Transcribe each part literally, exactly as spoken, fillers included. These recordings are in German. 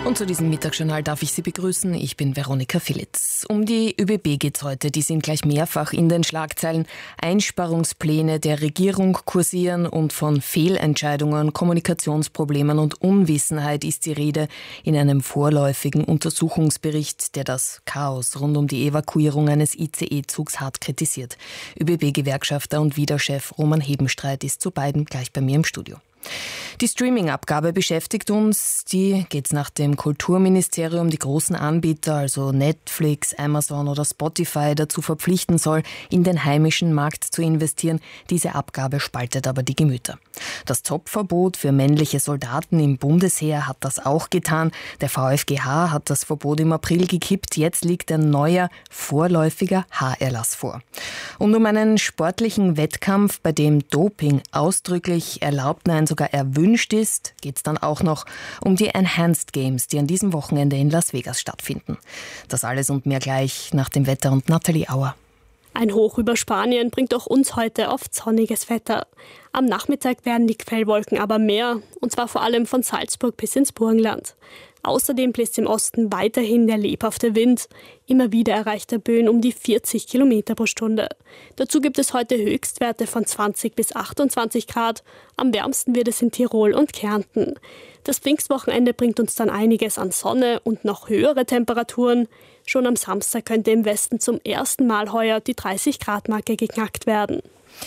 Und zu diesem Mittagsjournal darf ich Sie begrüßen. Ich bin Veronika Filitz. Um die ÖBB geht's heute. Die sind gleich mehrfach in den Schlagzeilen. Einsparungspläne der Regierung kursieren und von Fehlentscheidungen, Kommunikationsproblemen und Unwissenheit ist die Rede in einem vorläufigen Untersuchungsbericht, der das Chaos rund um die Evakuierung eines I C E-Zugs hart kritisiert. ÖBB-Gewerkschafter und Widerchef Roman Hebenstreit ist zu beiden gleich bei mir im Studio. Die Streaming-Abgabe beschäftigt uns. Die geht's nach dem Kulturministerium die großen Anbieter, also Netflix, Amazon oder Spotify, dazu verpflichten soll, in den heimischen Markt zu investieren. Diese Abgabe spaltet aber die Gemüter. Das Zoppverbot für männliche Soldaten im Bundesheer hat das auch getan. Der V F G H hat das Verbot im April gekippt. Jetzt liegt ein neuer, vorläufiger H-Erlass vor. Und um einen sportlichen Wettkampf, bei dem Doping ausdrücklich erlaubt, nein, sogar erwünscht ist, geht es dann auch noch um die Enhanced Games, die an diesem Wochenende in Las Vegas stattfinden. Das alles und mehr gleich nach dem Wetter und Nathalie Auer. Ein Hoch über Spanien bringt auch uns heute oft sonniges Wetter. Am Nachmittag werden die Quellwolken aber mehr, und zwar vor allem von Salzburg bis ins Burgenland. Außerdem bläst im Osten weiterhin der lebhafte Wind. Immer wieder erreicht er Böen um die vierzig Kilometer pro Stunde. Dazu gibt es heute Höchstwerte von zwanzig bis achtundzwanzig Grad. Am wärmsten wird es in Tirol und Kärnten. Das Pfingstwochenende bringt uns dann einiges an Sonne und noch höhere Temperaturen. Schon am Samstag könnte im Westen zum ersten Mal heuer die dreißig Grad Marke geknackt werden.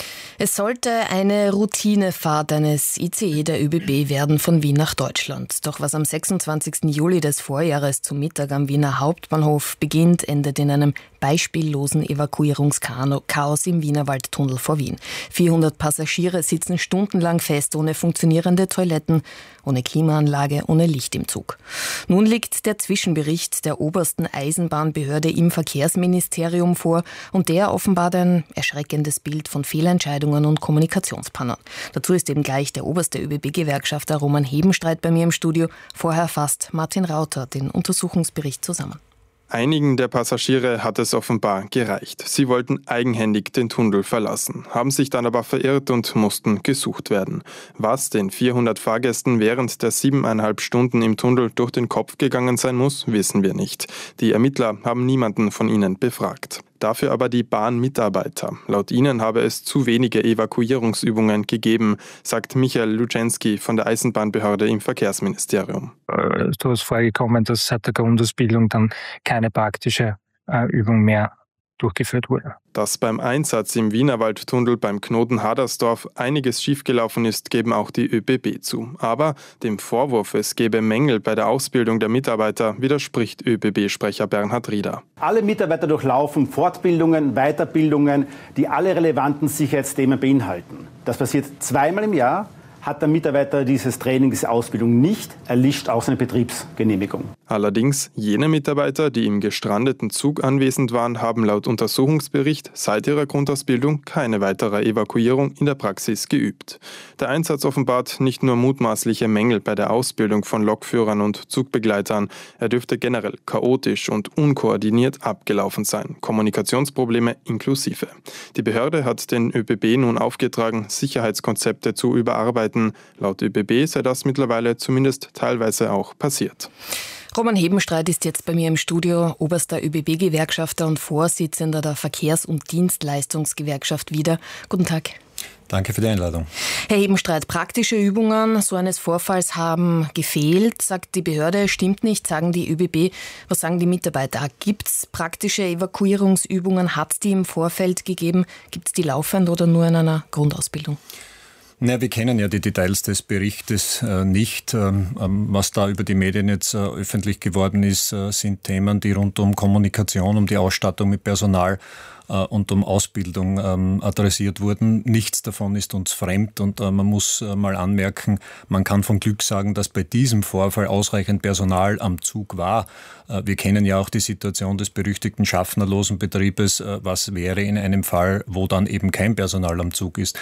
Es sollte eine Routinefahrt eines I C E der ÖBB werden von Wien nach Deutschland. Doch was am sechsundzwanzigsten Juli des Vorjahres zum Mittag am Wiener Hauptbahnhof beginnt, endet in einem beispiellosen Evakuierungschaos im Wienerwaldtunnel vor Wien. vierhundert Passagiere sitzen stundenlang fest, ohne funktionierende Toiletten, ohne Klimaanlage, ohne Licht im Zug. Nun liegt der Zwischenbericht der obersten Eisenbahnbehörde im Verkehrsministerium vor und der offenbart ein erschreckendes Bild von Fehlentscheidungen und Kommunikationspannen. Dazu ist eben gleich der oberste ÖBB-Gewerkschafter Roman Hebenstreit bei mir im Studio. Vorher fasst Martin Rauter den Untersuchungsbericht zusammen. Einigen der Passagiere hat es offenbar gereicht. Sie wollten eigenhändig den Tunnel verlassen, haben sich dann aber verirrt und mussten gesucht werden. Was den vierhundert Fahrgästen während der siebeneinhalb Stunden im Tunnel durch den Kopf gegangen sein muss, wissen wir nicht. Die Ermittler haben niemanden von ihnen befragt. Dafür aber die Bahnmitarbeiter. Laut ihnen habe es zu wenige Evakuierungsübungen gegeben, sagt Michael Luczensky von der Eisenbahnbehörde im Verkehrsministerium. So ist vorgekommen, dass seit der Grundausbildung dann keine praktische äh, Übung mehr durchgeführt wurde. Dass beim Einsatz im Wienerwaldtunnel beim Knoten Hadersdorf einiges schiefgelaufen ist, geben auch die ÖBB zu. Aber dem Vorwurf, es gebe Mängel bei der Ausbildung der Mitarbeiter, widerspricht ÖBB-Sprecher Bernhard Rieder. Alle Mitarbeiter durchlaufen Fortbildungen, Weiterbildungen, die alle relevanten Sicherheitsthemen beinhalten. Das passiert zweimal im Jahr. Hat der Mitarbeiter dieses Training, diese Ausbildung nicht, erlischt auch seine Betriebsgenehmigung. Allerdings, jene Mitarbeiter, die im gestrandeten Zug anwesend waren, haben laut Untersuchungsbericht seit ihrer Grundausbildung keine weitere Evakuierung in der Praxis geübt. Der Einsatz offenbart nicht nur mutmaßliche Mängel bei der Ausbildung von Lokführern und Zugbegleitern, er dürfte generell chaotisch und unkoordiniert abgelaufen sein, Kommunikationsprobleme inklusive. Die Behörde hat den ÖBB nun aufgetragen, Sicherheitskonzepte zu überarbeiten. Laut ÖBB sei das mittlerweile zumindest teilweise auch passiert. Roman Hebenstreit ist jetzt bei mir im Studio, oberster ÖBB-Gewerkschafter und Vorsitzender der Verkehrs- und Dienstleistungsgewerkschaft wieder. Guten Tag. Danke für die Einladung. Herr Hebenstreit, praktische Übungen so eines Vorfalls haben gefehlt, sagt die Behörde, stimmt nicht, sagen die ÖBB. Was sagen die Mitarbeiter? Gibt es praktische Evakuierungsübungen? Hat es die im Vorfeld gegeben? Gibt es die laufend oder nur in einer Grundausbildung? Na, wir kennen ja die Details des Berichtes äh, nicht. Ähm, was da über die Medien jetzt äh, öffentlich geworden ist, äh, sind Themen, die rund um Kommunikation, um die Ausstattung mit Personal äh, und um Ausbildung ähm, adressiert wurden. Nichts davon ist uns fremd und äh, man muss äh, mal anmerken, man kann von Glück sagen, dass bei diesem Vorfall ausreichend Personal am Zug war. Äh, wir kennen ja auch die Situation des berüchtigten Schaffnerlosen Betriebes. Äh, was wäre in einem Fall, wo dann eben kein Personal am Zug ist?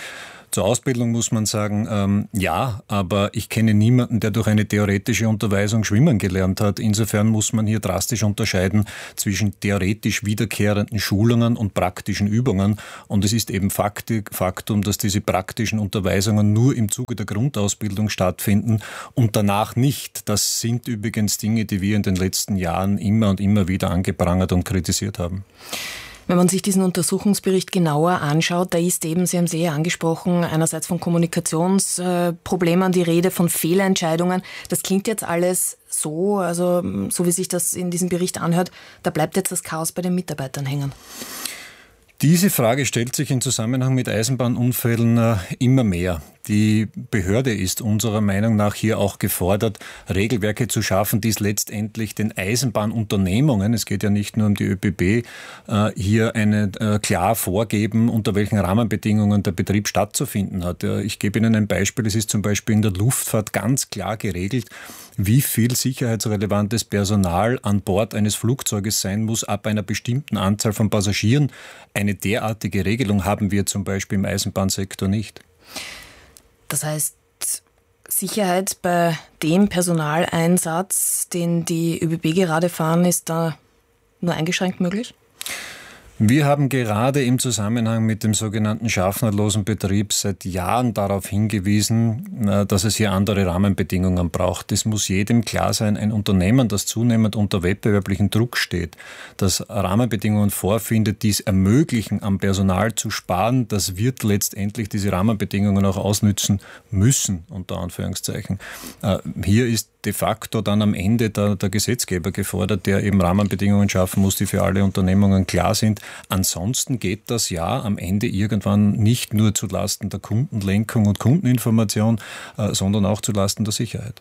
Zur Ausbildung muss man sagen, ähm, ja, aber ich kenne niemanden, der durch eine theoretische Unterweisung schwimmen gelernt hat. Insofern muss man hier drastisch unterscheiden zwischen theoretisch wiederkehrenden Schulungen und praktischen Übungen. Und es ist eben Faktum, dass diese praktischen Unterweisungen nur im Zuge der Grundausbildung stattfinden und danach nicht. Das sind übrigens Dinge, die wir in den letzten Jahren immer und immer wieder angeprangert und kritisiert haben. Wenn man sich diesen Untersuchungsbericht genauer anschaut, da ist eben, Sie haben es ja angesprochen, einerseits von Kommunikationsproblemen die Rede, von Fehlentscheidungen. Das klingt jetzt alles so, also so wie sich das in diesem Bericht anhört, da bleibt jetzt das Chaos bei den Mitarbeitern hängen. Diese Frage stellt sich im Zusammenhang mit Eisenbahnunfällen äh, immer mehr. Die Behörde ist unserer Meinung nach hier auch gefordert, Regelwerke zu schaffen, die es letztendlich den Eisenbahnunternehmungen, es geht ja nicht nur um die ÖBB, äh, hier eine, äh, klar vorgeben, unter welchen Rahmenbedingungen der Betrieb stattzufinden hat. Ja, ich gebe Ihnen ein Beispiel. Es ist zum Beispiel in der Luftfahrt ganz klar geregelt, wie viel sicherheitsrelevantes Personal an Bord eines Flugzeuges sein muss, ab einer bestimmten Anzahl von Passagieren. Eine derartige Regelung haben wir zum Beispiel im Eisenbahnsektor nicht. Das heißt, Sicherheit bei dem Personaleinsatz, den die ÖBB gerade fahren, ist da nur eingeschränkt möglich? Wir haben gerade im Zusammenhang mit dem sogenannten schaffnerlosen Betrieb seit Jahren darauf hingewiesen, dass es hier andere Rahmenbedingungen braucht. Es muss jedem klar sein, ein Unternehmen, das zunehmend unter wettbewerblichen Druck steht, das Rahmenbedingungen vorfindet, die es ermöglichen, am Personal zu sparen, das wird letztendlich diese Rahmenbedingungen auch ausnützen müssen, unter Anführungszeichen. Hier ist de facto dann am Ende der, der Gesetzgeber gefordert, der eben Rahmenbedingungen schaffen muss, die für alle Unternehmungen klar sind. Ansonsten geht das ja am Ende irgendwann nicht nur zu Lasten der Kundenlenkung und Kundeninformation, äh, sondern auch zu Lasten der Sicherheit.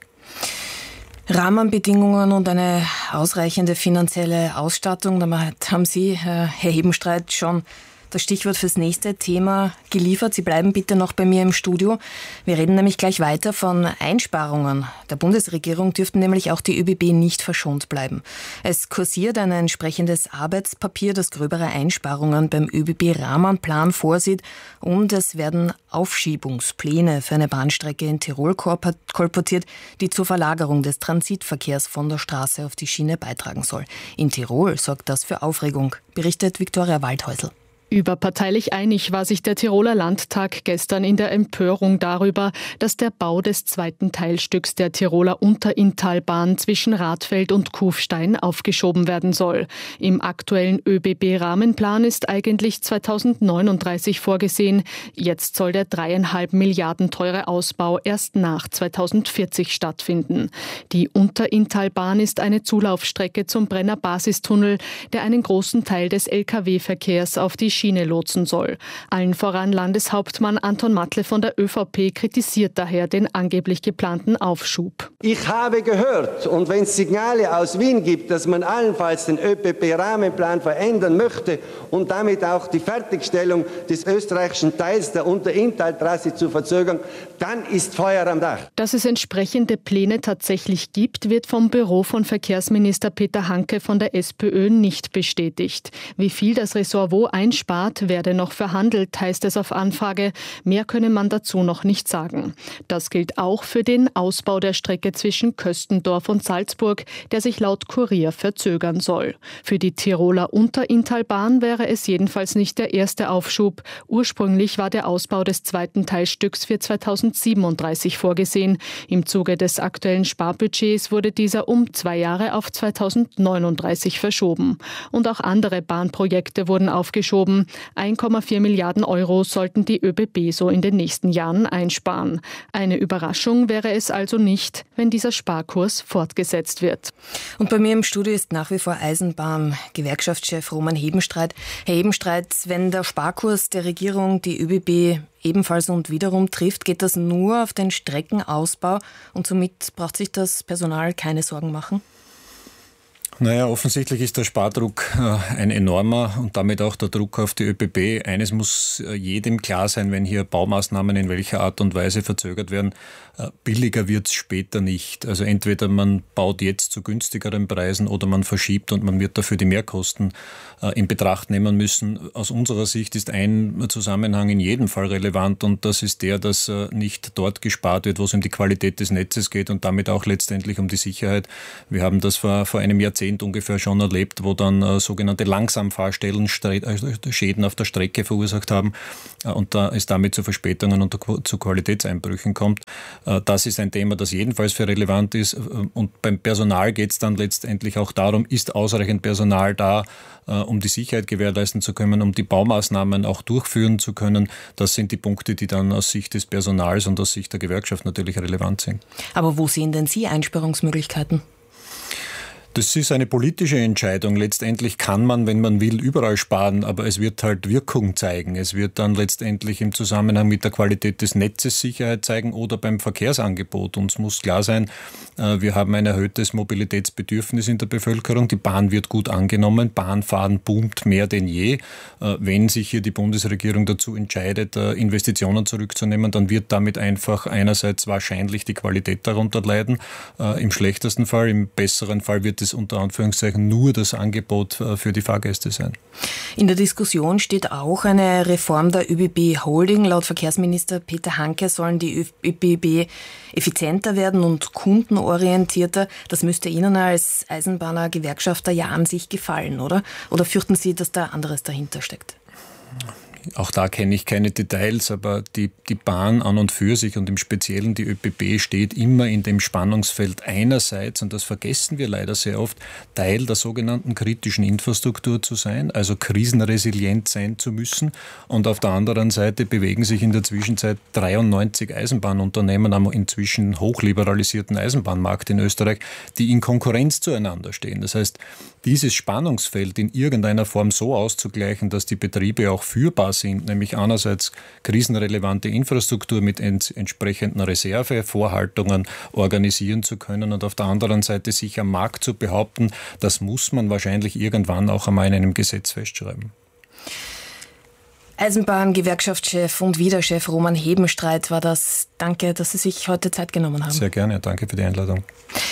Rahmenbedingungen und eine ausreichende finanzielle Ausstattung, damit haben Sie, Herr Hebenstreit, schon das Stichwort fürs nächste Thema geliefert. Sie bleiben bitte noch bei mir im Studio. Wir reden nämlich gleich weiter von Einsparungen. Der Bundesregierung dürften nämlich auch die ÖBB nicht verschont bleiben. Es kursiert ein entsprechendes Arbeitspapier, das gröbere Einsparungen beim ÖBB-Rahmenplan vorsieht, und es werden Aufschiebungspläne für eine Bahnstrecke in Tirol kolportiert, die zur Verlagerung des Transitverkehrs von der Straße auf die Schiene beitragen soll. In Tirol sorgt das für Aufregung, berichtet Viktoria Waldhäusl. Überparteilich einig war sich der Tiroler Landtag gestern in der Empörung darüber, dass der Bau des zweiten Teilstücks der Tiroler Unterinntalbahn zwischen Radfeld und Kufstein aufgeschoben werden soll. Im aktuellen ÖBB-Rahmenplan ist eigentlich zweitausendneununddreißig vorgesehen. Jetzt soll der dreieinhalb Milliarden teure Ausbau erst nach zweitausendvierzig stattfinden. Die Unterinntalbahn ist eine Zulaufstrecke zum Brenner Basistunnel, der einen großen Teil des L K W-Verkehrs auf die Schiene lotsen soll. Allen voran Landeshauptmann Anton Matle von der ÖVP kritisiert daher den angeblich geplanten Aufschub. Ich habe gehört, und wenn es Signale aus Wien gibt, dass man allenfalls den ÖBB-Rahmenplan verändern möchte und damit auch die Fertigstellung des österreichischen Teils der Unterinntaltrasse zu verzögern, dann ist Feuer am Dach. Dass es entsprechende Pläne tatsächlich gibt, wird vom Büro von Verkehrsminister Peter Hanke von der SPÖ nicht bestätigt. Wie viel das Ressort wo einspart, werde noch verhandelt, heißt es auf Anfrage. Mehr könne man dazu noch nicht sagen. Das gilt auch für den Ausbau der Strecke zwischen Köstendorf und Salzburg, der sich laut Kurier verzögern soll. Für die Tiroler Unterinntalbahn wäre es jedenfalls nicht der erste Aufschub. Ursprünglich war der Ausbau des zweiten Teilstücks für zweitausendsiebenunddreißig vorgesehen. Im Zuge des aktuellen Sparbudgets wurde dieser um zwei Jahre auf zweitausendneununddreißig verschoben. Und auch andere Bahnprojekte wurden aufgeschoben. eins Komma vier Milliarden Euro sollten die ÖBB so in den nächsten Jahren einsparen. Eine Überraschung wäre es also nicht, wenn dieser Sparkurs fortgesetzt wird. Und bei mir im Studio ist nach wie vor Eisenbahn-Gewerkschaftschef Roman Hebenstreit. Herr Hebenstreit, wenn der Sparkurs der Regierung die ÖBB ebenfalls und wiederum trifft, geht das nur auf den Streckenausbau und somit braucht sich das Personal keine Sorgen machen? Naja, offensichtlich ist der Spardruck äh, ein enormer und damit auch der Druck auf die ÖBB. Eines muss äh, jedem klar sein, wenn hier Baumaßnahmen in welcher Art und Weise verzögert werden, äh, billiger wird es später nicht. Also entweder man baut jetzt zu günstigeren Preisen oder man verschiebt und man wird dafür die Mehrkosten äh, in Betracht nehmen müssen. Aus unserer Sicht ist ein Zusammenhang in jedem Fall relevant und das ist der, dass äh, nicht dort gespart wird, wo es um die Qualität des Netzes geht und damit auch letztendlich um die Sicherheit. Wir haben das vor, vor einem Jahrzehnt ungefähr schon erlebt, wo dann äh, sogenannte Langsamfahrstellen Stre- äh, Schäden auf der Strecke verursacht haben äh, und da es damit zu Verspätungen und zu Qualitätseinbrüchen kommt. Äh, das ist ein Thema, das jedenfalls für relevant ist äh, und beim Personal geht es dann letztendlich auch darum, ist ausreichend Personal da, äh, um die Sicherheit gewährleisten zu können, um die Baumaßnahmen auch durchführen zu können. Das sind die Punkte, die dann aus Sicht des Personals und aus Sicht der Gewerkschaft natürlich relevant sind. Aber wo sehen denn Sie Einsparungsmöglichkeiten? Das ist eine politische Entscheidung. Letztendlich kann man, wenn man will, überall sparen, aber es wird halt Wirkung zeigen. Es wird dann letztendlich im Zusammenhang mit der Qualität des Netzes Sicherheit zeigen oder beim Verkehrsangebot. Uns muss klar sein, wir haben ein erhöhtes Mobilitätsbedürfnis in der Bevölkerung. Die Bahn wird gut angenommen. Bahnfahren boomt mehr denn je. Wenn sich hier die Bundesregierung dazu entscheidet, Investitionen zurückzunehmen, dann wird damit einfach einerseits wahrscheinlich die Qualität darunter leiden. Im schlechtesten Fall, im besseren Fall wird es unter Anführungszeichen nur das Angebot für die Fahrgäste sein. In der Diskussion steht auch eine Reform der ÖBB Holding. Laut Verkehrsminister Peter Hanke sollen die ÖBB effizienter werden und kundenorientierter. Das müsste Ihnen als Eisenbahner-Gewerkschafter ja an sich gefallen, oder? Oder fürchten Sie, dass da anderes dahinter steckt? Auch da kenne ich keine Details, aber die, die Bahn an und für sich und im Speziellen die ÖBB steht immer in dem Spannungsfeld einerseits, und das vergessen wir leider sehr oft, Teil der sogenannten kritischen Infrastruktur zu sein, also krisenresilient sein zu müssen, und auf der anderen Seite bewegen sich in der Zwischenzeit dreiundneunzig Eisenbahnunternehmen am inzwischen hochliberalisierten Eisenbahnmarkt in Österreich, die in Konkurrenz zueinander stehen. Das heißt, dieses Spannungsfeld in irgendeiner Form so auszugleichen, dass die Betriebe auch führbar sind, nämlich einerseits krisenrelevante Infrastruktur mit ents- entsprechenden Reservevorhaltungen organisieren zu können und auf der anderen Seite sich am Markt zu behaupten, das muss man wahrscheinlich irgendwann auch einmal in einem Gesetz festschreiben. Eisenbahn-Gewerkschaftschef und Widerchef Roman Hebenstreit war das. Danke, dass Sie sich heute Zeit genommen haben. Sehr gerne, danke für die Einladung.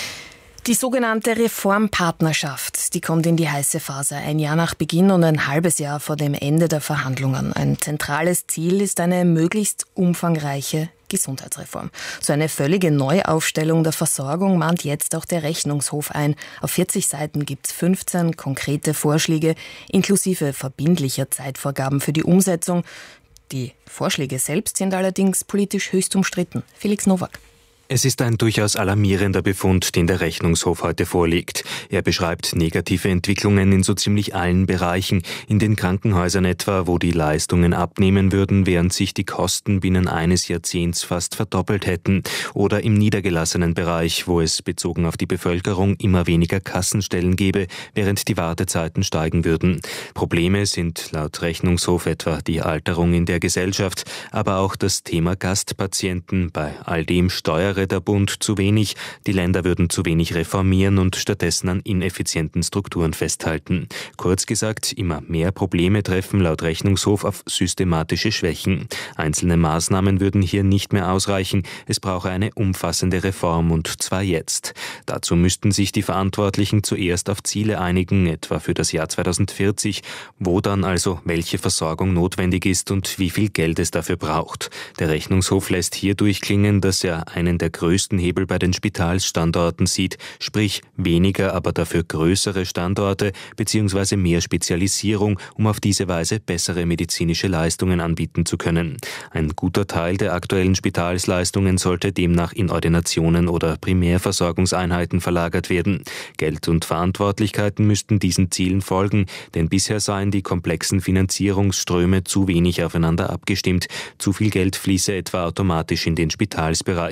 Die sogenannte Reformpartnerschaft, die kommt in die heiße Phase. Ein Jahr nach Beginn und ein halbes Jahr vor dem Ende der Verhandlungen. Ein zentrales Ziel ist eine möglichst umfangreiche Gesundheitsreform. So eine völlige Neuaufstellung der Versorgung mahnt jetzt auch der Rechnungshof ein. Auf vierzig Seiten gibt es fünfzehn konkrete Vorschläge, inklusive verbindlicher Zeitvorgaben für die Umsetzung. Die Vorschläge selbst sind allerdings politisch höchst umstritten. Felix Nowak. Es ist ein durchaus alarmierender Befund, den der Rechnungshof heute vorlegt. Er beschreibt negative Entwicklungen in so ziemlich allen Bereichen, in den Krankenhäusern etwa, wo die Leistungen abnehmen würden, während sich die Kosten binnen eines Jahrzehnts fast verdoppelt hätten, oder im niedergelassenen Bereich, wo es bezogen auf die Bevölkerung immer weniger Kassenstellen gäbe, während die Wartezeiten steigen würden. Probleme sind laut Rechnungshof etwa die Alterung in der Gesellschaft, aber auch das Thema Gastpatienten. Bei all dem steuere der Bund zu wenig, die Länder würden zu wenig reformieren und stattdessen an ineffizienten Strukturen festhalten. Kurz gesagt, immer mehr Probleme treffen laut Rechnungshof auf systematische Schwächen. Einzelne Maßnahmen würden hier nicht mehr ausreichen, es brauche eine umfassende Reform, und zwar jetzt. Dazu müssten sich die Verantwortlichen zuerst auf Ziele einigen, etwa für das Jahr zweitausendvierzig, wo dann also welche Versorgung notwendig ist und wie viel Geld es dafür braucht. Der Rechnungshof lässt hier durchklingen, dass er einen der größten Hebel bei den Spitalsstandorten sieht, sprich weniger, aber dafür größere Standorte bzw. mehr Spezialisierung, um auf diese Weise bessere medizinische Leistungen anbieten zu können. Ein guter Teil der aktuellen Spitalsleistungen sollte demnach in Ordinationen oder Primärversorgungseinheiten verlagert werden. Geld und Verantwortlichkeiten müssten diesen Zielen folgen, denn bisher seien die komplexen Finanzierungsströme zu wenig aufeinander abgestimmt. Zu viel Geld fließe etwa automatisch in den Spitalsbereich.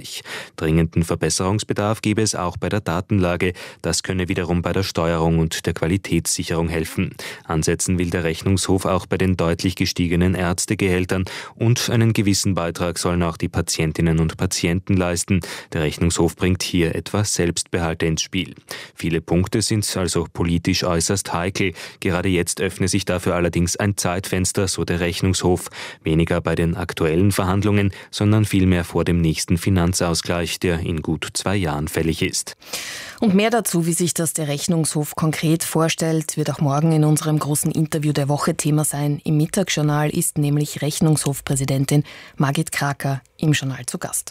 Dringenden Verbesserungsbedarf gebe es auch bei der Datenlage. Das könne wiederum bei der Steuerung und der Qualitätssicherung helfen. Ansetzen will der Rechnungshof auch bei den deutlich gestiegenen Ärztegehältern und einen gewissen Beitrag sollen auch die Patientinnen und Patienten leisten. Der Rechnungshof bringt hier etwa Selbstbehalte ins Spiel. Viele Punkte sind also politisch äußerst heikel. Gerade jetzt öffne sich dafür allerdings ein Zeitfenster, so der Rechnungshof. Weniger bei den aktuellen Verhandlungen, sondern vielmehr vor dem nächsten Finanzausgleich, der in gut zwei Jahren fällig ist. Und mehr dazu, wie sich das der Rechnungshof konkret vorstellt, wird auch morgen in unserem großen Interview der Woche Thema sein. Im Mittagsjournal ist nämlich Rechnungshofpräsidentin Margit Kraker im Journal zu Gast.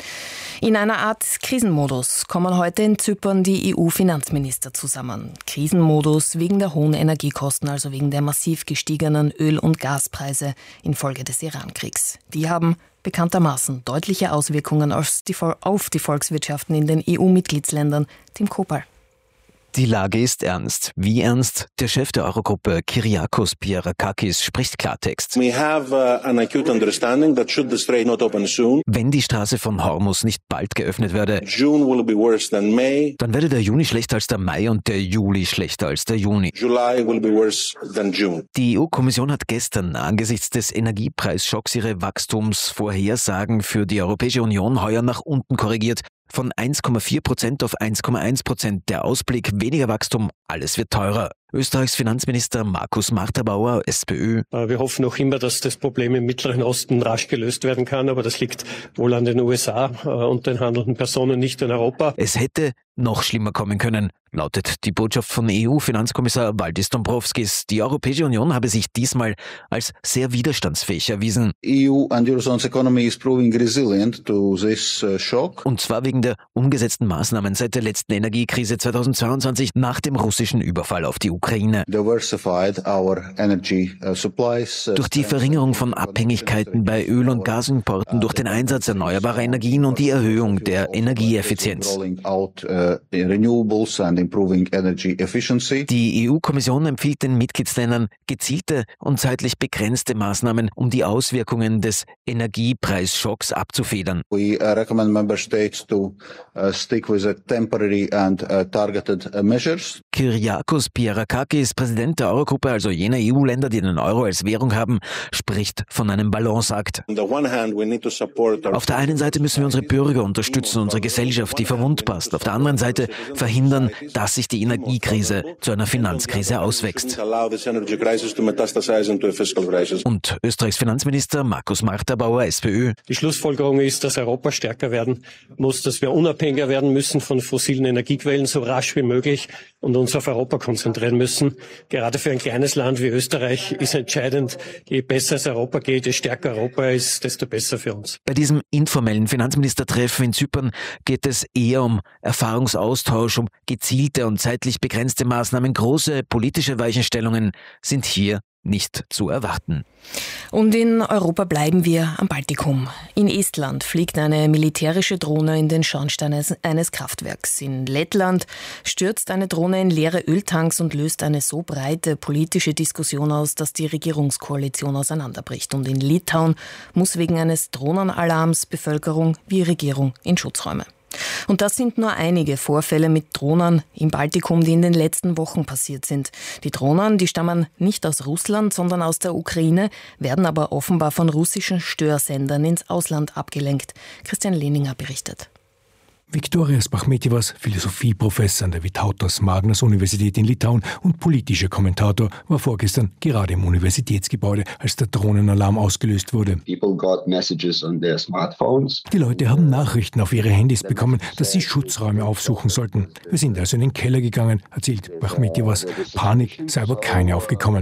In einer Art Krisenmodus kommen heute in Zypern die E U-Finanzminister zusammen. Krisenmodus wegen der hohen Energiekosten, also wegen der massiv gestiegenen Öl- und Gaspreise infolge des Iran-Kriegs. Die haben bekanntermaßen deutliche Auswirkungen auf die, auf die Volkswirtschaften in den E U-Mitgliedsländern. Tim Kopal. Die Lage ist ernst. Wie ernst? Der Chef der Eurogruppe, Kyriakos Pierrakakis, spricht Klartext. We have uh, an acute understanding that should the strait not open soon, wenn die Straße von Hormuz nicht bald geöffnet werde, June will be worse than May. Dann werde der Juni schlechter als der Mai und der Juli schlechter als der Juni. July will be worse than June. Die E U-Kommission hat gestern angesichts des Energiepreisschocks ihre Wachstumsvorhersagen für die Europäische Union heuer nach unten korrigiert. Von eins Komma vier Prozent auf eins Komma eins Prozent. Der Ausblick, weniger Wachstum, alles wird teurer. Österreichs Finanzminister Markus Marterbauer, SPÖ. Wir hoffen noch immer, dass das Problem im Mittleren Osten rasch gelöst werden kann, aber das liegt wohl an den U S A und den handelnden Personen, nicht in Europa. Es hätte noch schlimmer kommen können, lautet die Botschaft von E U-Finanzkommissar Valdis Dombrovskis. Die Europäische Union habe sich diesmal als sehr widerstandsfähig erwiesen. E U and Eurozone's economy is proving resilient to this shock. Und zwar wegen der umgesetzten Maßnahmen seit der letzten Energiekrise zweitausendzweiundzwanzig nach dem russischen Überfall auf die Ukraine. Diversified our energy supplies. Durch die Verringerung von Abhängigkeiten bei Öl- und Gasimporten, durch den Einsatz erneuerbarer Energien und die Erhöhung der Energieeffizienz. Die E U-Kommission empfiehlt den Mitgliedsländern gezielte und zeitlich begrenzte Maßnahmen, um die Auswirkungen des Energiepreisschocks abzufedern. We recommend member states to stick with temporary and targeted measures. Kyriakos Pierrakakis, Präsident der Eurogruppe, also jener E U-Länder, die den Euro als Währung haben, spricht von einem Balanceakt. Auf der einen Seite müssen wir unsere Bürger unterstützen, unsere Gesellschaft, die verwundbar ist. Auf der anderen Seite verhindern, dass sich die Energiekrise zu einer Finanzkrise auswächst. Und Österreichs Finanzminister Markus Marterbauer, SPÖ. Die Schlussfolgerung ist, dass Europa stärker werden muss, dass wir unabhängiger werden müssen von fossilen Energiequellen, so rasch wie möglich, und uns auf Europa konzentrieren müssen. Gerade für ein kleines Land wie Österreich ist entscheidend, je besser es Europa geht, je stärker Europa ist, desto besser für uns. Bei diesem informellen Finanzministertreffen in Zypern geht es eher um Erfahrungsaustausch, um gezielte und zeitlich begrenzte Maßnahmen. Große politische Weichenstellungen sind hier nicht zu erwarten. Und in Europa bleiben wir am Baltikum. In Estland fliegt eine militärische Drohne in den Schornstein eines Kraftwerks. In Lettland stürzt eine Drohne in leere Öltanks und löst eine so breite politische Diskussion aus, dass die Regierungskoalition auseinanderbricht. Und in Litauen muss wegen eines Drohnenalarms Bevölkerung wie Regierung in Schutzräume. Und das sind nur einige Vorfälle mit Drohnen im Baltikum, die in den letzten Wochen passiert sind. Die Drohnen, die stammen nicht aus Russland, sondern aus der Ukraine, werden aber offenbar von russischen Störsendern ins Ausland abgelenkt. Christian Lehninger berichtet. Viktorijos Bachmetjevas, Philosophieprofessor an der Vytautas Magnus Universität in Litauen und politischer Kommentator, war vorgestern gerade im Universitätsgebäude, als der Drohnenalarm ausgelöst wurde. Die Leute haben Nachrichten auf ihre Handys bekommen, dass sie Schutzräume aufsuchen sollten. Wir sind also in den Keller gegangen, erzählt Bachmetjevas. Panik sei aber keine aufgekommen.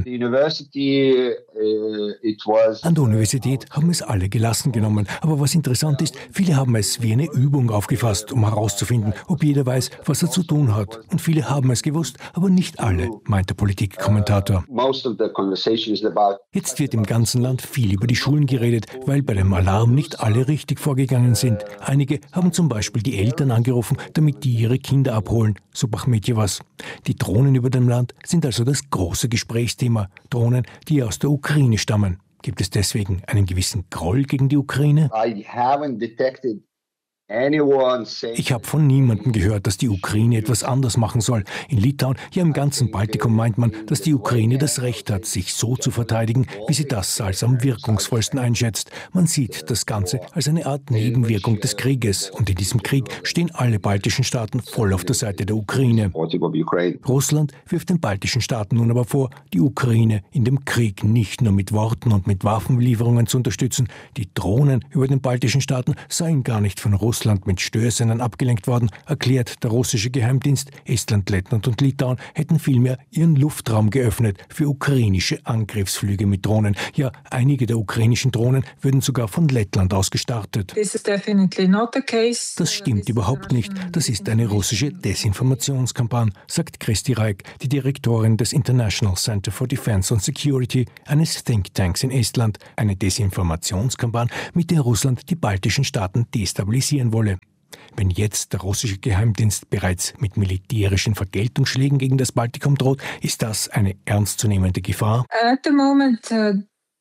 An der Universität haben es alle gelassen genommen. Aber was interessant ist, viele haben es wie eine Übung aufgefasst, um herauszufinden, ob jeder weiß, was er zu tun hat. Und viele haben es gewusst, aber nicht alle, meint der Politikkommentator. Jetzt wird im ganzen Land viel über die Schulen geredet, weil bei dem Alarm nicht alle richtig vorgegangen sind. Einige haben zum Beispiel die Eltern angerufen, damit die ihre Kinder abholen, so Bachmetjevas. Die Drohnen über dem Land sind also das große Gesprächsthema. Drohnen, die aus der Ukraine stammen. Gibt es deswegen einen gewissen Groll gegen die Ukraine? Ich habe von niemandem gehört, dass die Ukraine etwas anders machen soll. In Litauen, ja im ganzen Baltikum meint man, dass die Ukraine das Recht hat, sich so zu verteidigen, wie sie das als am wirkungsvollsten einschätzt. Man sieht das Ganze als eine Art Nebenwirkung des Krieges. Und in diesem Krieg stehen alle baltischen Staaten voll auf der Seite der Ukraine. Russland wirft den baltischen Staaten nun aber vor, die Ukraine in dem Krieg nicht nur mit Worten und mit Waffenlieferungen zu unterstützen. Die Drohnen über den baltischen Staaten seien gar nicht von Russland Russland mit Störsendern abgelenkt worden, erklärt der russische Geheimdienst. Estland, Lettland und Litauen hätten vielmehr ihren Luftraum geöffnet für ukrainische Angriffsflüge mit Drohnen. Ja, einige der ukrainischen Drohnen würden sogar von Lettland aus gestartet. Das stimmt überhaupt nicht. Das ist eine russische Desinformationskampagne, sagt Kristi Raik, die Direktorin des International Center for Defense and Security, eines Thinktanks in Estland. Eine Desinformationskampagne, mit der Russland die baltischen Staaten destabilisieren wolle. Wenn jetzt der russische Geheimdienst bereits mit militärischen Vergeltungsschlägen gegen das Baltikum droht, ist das eine ernstzunehmende Gefahr? At the moment, uh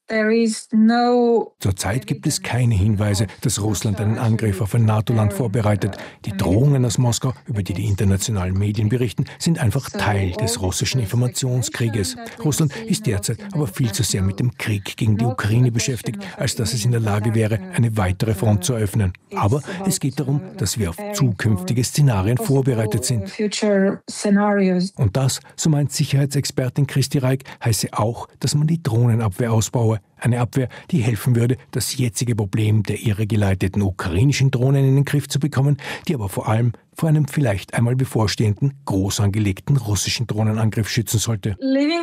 Zurzeit gibt es keine Hinweise, dass Russland einen Angriff auf ein NATO-Land vorbereitet. Die Drohungen aus Moskau, über die die internationalen Medien berichten, sind einfach Teil des russischen Informationskrieges. Russland ist derzeit aber viel zu sehr mit dem Krieg gegen die Ukraine beschäftigt, als dass es in der Lage wäre, eine weitere Front zu eröffnen. Aber es geht darum, dass wir auf zukünftige Szenarien vorbereitet sind. Und das, so meint Sicherheitsexpertin Kristi Raik, heiße auch, dass man die Drohnenabwehr ausbaue. Eine Abwehr, die helfen würde, das jetzige Problem der irregeleiteten ukrainischen Drohnen in den Griff zu bekommen, die aber vor allem vor einem vielleicht einmal bevorstehenden, groß angelegten russischen Drohnenangriff schützen sollte.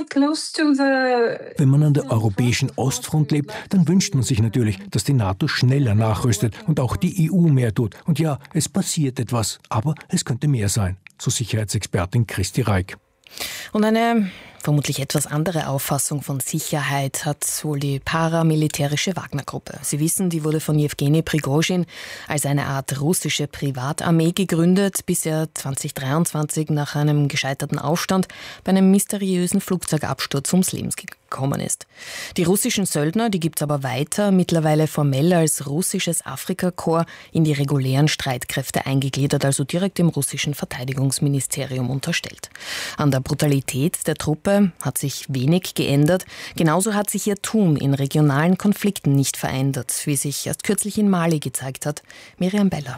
Wenn man an der europäischen Ostfront lebt, dann wünscht man sich natürlich, dass die NATO schneller nachrüstet und auch die E U mehr tut. Und ja, es passiert etwas, aber es könnte mehr sein, so Sicherheitsexpertin Kristi Raik. Und eine vermutlich etwas andere Auffassung von Sicherheit hat wohl die paramilitärische Wagner-Gruppe. Sie wissen, die wurde von Jewgeni Prigozhin als eine Art russische Privatarmee gegründet, bis er zwanzig dreiundzwanzig nach einem gescheiterten Aufstand bei einem mysteriösen Flugzeugabsturz ums Leben gekommen ist. Die russischen Söldner, die gibt's aber weiter, mittlerweile formell als russisches Afrika-Korps in die regulären Streitkräfte eingegliedert, also direkt dem russischen Verteidigungsministerium unterstellt. An der Brutalität der Truppe hat sich wenig geändert. Genauso hat sich ihr Tun in regionalen Konflikten nicht verändert, wie sich erst kürzlich in Mali gezeigt hat. Miriam Beller.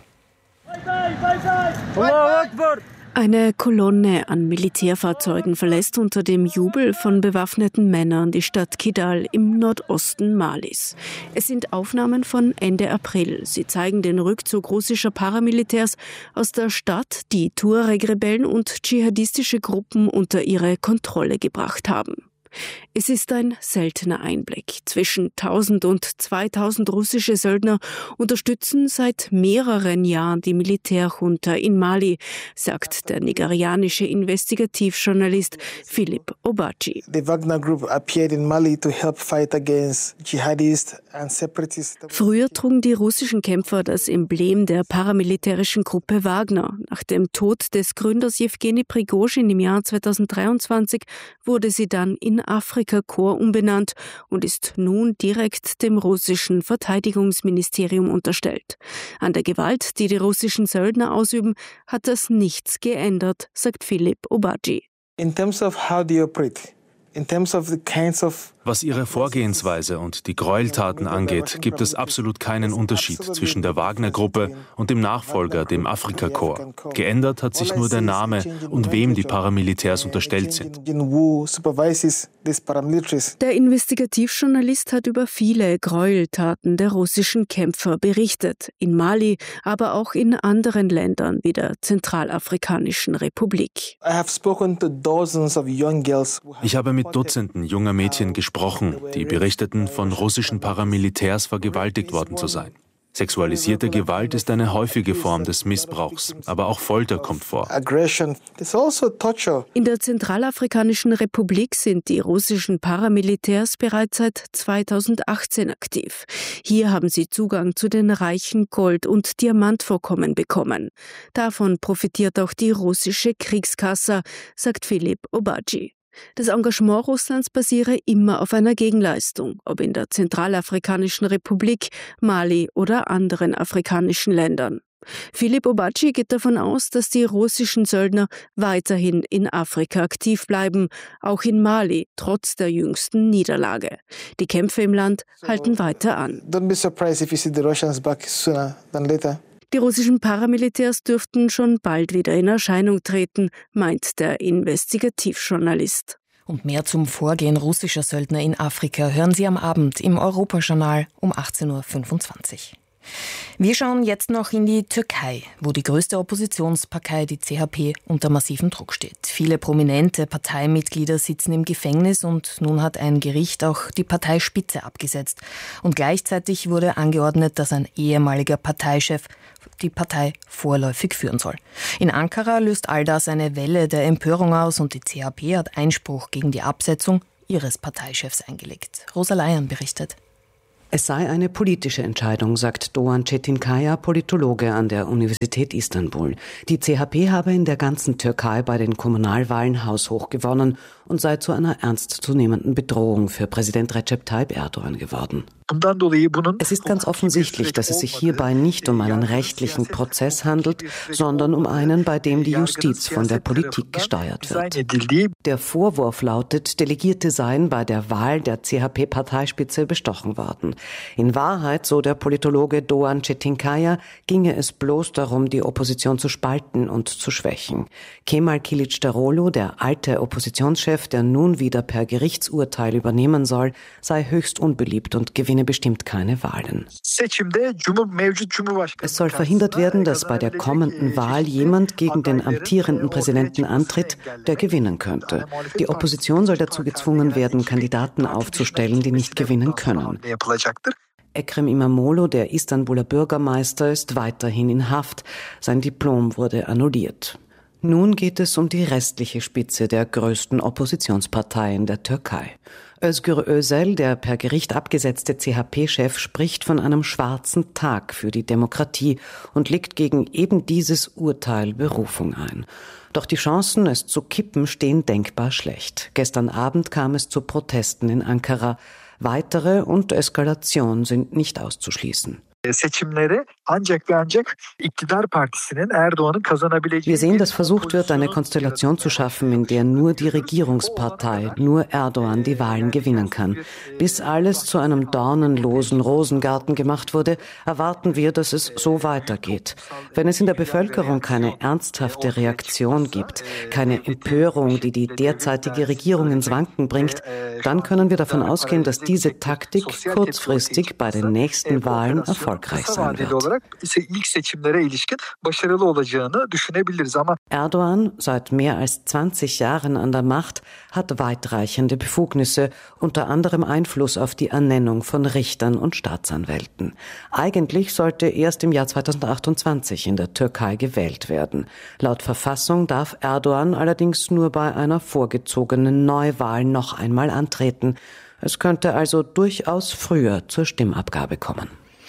Eine Kolonne an Militärfahrzeugen verlässt unter dem Jubel von bewaffneten Männern die Stadt Kidal im Nordosten Malis. Es sind Aufnahmen von Ende April. Sie zeigen den Rückzug russischer Paramilitärs aus der Stadt, die Tuareg-Rebellen und dschihadistische Gruppen unter ihre Kontrolle gebracht haben. Es ist ein seltener Einblick. Zwischen tausend und zweitausend russische Söldner unterstützen seit mehreren Jahren die Militärjunta in Mali, sagt der nigerianische Investigativjournalist Philip Obachi. The Wagner Group appeared in Mali to help fight against jihadists and separatists. Früher trugen die russischen Kämpfer das Emblem der paramilitärischen Gruppe Wagner. Nach dem Tod des Gründers Jewgeni Prigozhin im Jahr zweitausenddreiundzwanzig wurde sie dann in Afrika-Korps umbenannt und ist nun direkt dem russischen Verteidigungsministerium unterstellt. An der Gewalt, die die russischen Söldner ausüben, hat das nichts geändert, sagt Philip Obachi. In terms of how they operate, in terms of the kinds of Was ihre Vorgehensweise und die Gräueltaten angeht, gibt es absolut keinen Unterschied zwischen der Wagner-Gruppe und dem Nachfolger, dem Afrika-Korps. Geändert hat sich nur der Name und wem die Paramilitärs unterstellt sind. Der Investigativjournalist hat über viele Gräueltaten der russischen Kämpfer berichtet. In Mali, aber auch in anderen Ländern wie der Zentralafrikanischen Republik. Ich habe mit Dutzenden junger Mädchen gesprochen, die berichteten, von russischen Paramilitärs vergewaltigt worden zu sein. Sexualisierte Gewalt ist eine häufige Form des Missbrauchs, aber auch Folter kommt vor. In der Zentralafrikanischen Republik sind die russischen Paramilitärs bereits seit zweitausendachtzehn aktiv. Hier haben sie Zugang zu den reichen Gold- und Diamantvorkommen bekommen. Davon profitiert auch die russische Kriegskasse, sagt Philip Obachi. Das Engagement Russlands basiere immer auf einer Gegenleistung, ob in der Zentralafrikanischen Republik, Mali oder anderen afrikanischen Ländern. Philipp Obacci geht davon aus, dass die russischen Söldner weiterhin in Afrika aktiv bleiben, auch in Mali, trotz der jüngsten Niederlage. Die Kämpfe im Land halten weiter an. Don't be surprised if you see the Russians back sooner than later. Die russischen Paramilitärs dürften schon bald wieder in Erscheinung treten, meint der Investigativjournalist. Und mehr zum Vorgehen russischer Söldner in Afrika hören Sie am Abend im Europajournal um achtzehn Uhr fünfundzwanzig. Wir schauen jetzt noch in die Türkei, wo die größte Oppositionspartei, die C H P, unter massivem Druck steht. Viele prominente Parteimitglieder sitzen im Gefängnis und nun hat ein Gericht auch die Parteispitze abgesetzt. Und gleichzeitig wurde angeordnet, dass ein ehemaliger Parteichef die Partei vorläufig führen soll. In Ankara löst all das eine Welle der Empörung aus und die C H P hat Einspruch gegen die Absetzung ihres Parteichefs eingelegt. Rosa Layan berichtet. Es sei eine politische Entscheidung, sagt Doğan Çetinkaya, Politologe an der Universität Istanbul. Die C H P habe in der ganzen Türkei bei den Kommunalwahlen haushoch gewonnen und sei zu einer ernstzunehmenden Bedrohung für Präsident Recep Tayyip Erdogan geworden. Es ist ganz offensichtlich, dass es sich hierbei nicht um einen rechtlichen Prozess handelt, sondern um einen, bei dem die Justiz von der Politik gesteuert wird. Der Vorwurf lautet, Delegierte seien bei der Wahl der C H P-Parteispitze bestochen worden. In Wahrheit, so der Politologe Doğan Çetinkaya, ginge es bloß darum, die Opposition zu spalten und zu schwächen. Kemal Kılıçdaroğlu, der alte Oppositionschef, der nun wieder per Gerichtsurteil übernehmen soll, sei höchst unbeliebt und gewinne bestimmt keine Wahlen. Es soll verhindert werden, dass bei der kommenden Wahl jemand gegen den amtierenden Präsidenten antritt, der gewinnen könnte. Die Opposition soll dazu gezwungen werden, Kandidaten aufzustellen, die nicht gewinnen können. Ekrem İmamoğlu, der Istanbuler Bürgermeister, ist weiterhin in Haft. Sein Diplom wurde annulliert. Nun geht es um die restliche Spitze der größten Oppositionspartei in der Türkei. Özgür Özel, der per Gericht abgesetzte C H P-Chef, spricht von einem schwarzen Tag für die Demokratie und legt gegen eben dieses Urteil Berufung ein. Doch die Chancen, es zu kippen, stehen denkbar schlecht. Gestern Abend kam es zu Protesten in Ankara. Weitere und Eskalation sind nicht auszuschließen. Wir sehen, dass versucht wird, eine Konstellation zu schaffen, in der nur die Regierungspartei, nur Erdogan die Wahlen gewinnen kann. Bis alles zu einem dornenlosen Rosengarten gemacht wurde, erwarten wir, dass es so weitergeht. Wenn es in der Bevölkerung keine ernsthafte Reaktion gibt, keine Empörung, die die derzeitige Regierung ins Wanken bringt, dann können wir davon ausgehen, dass diese Taktik kurzfristig bei den nächsten Wahlen erfolgreich sein wird. Erdogan, seit mehr als zwanzig Jahren an der Macht, hat weitreichende Befugnisse, unter anderem Einfluss auf die Ernennung von Richtern und Staatsanwälten. Eigentlich sollte erst im Jahr zweitausendachtundzwanzig in der Türkei gewählt werden. Laut Verfassung darf Erdogan allerdings nur bei einer vorgezogenen Neuwahl noch einmal antreten. Es könnte also durchaus früher zur Stimmabgabe kommen.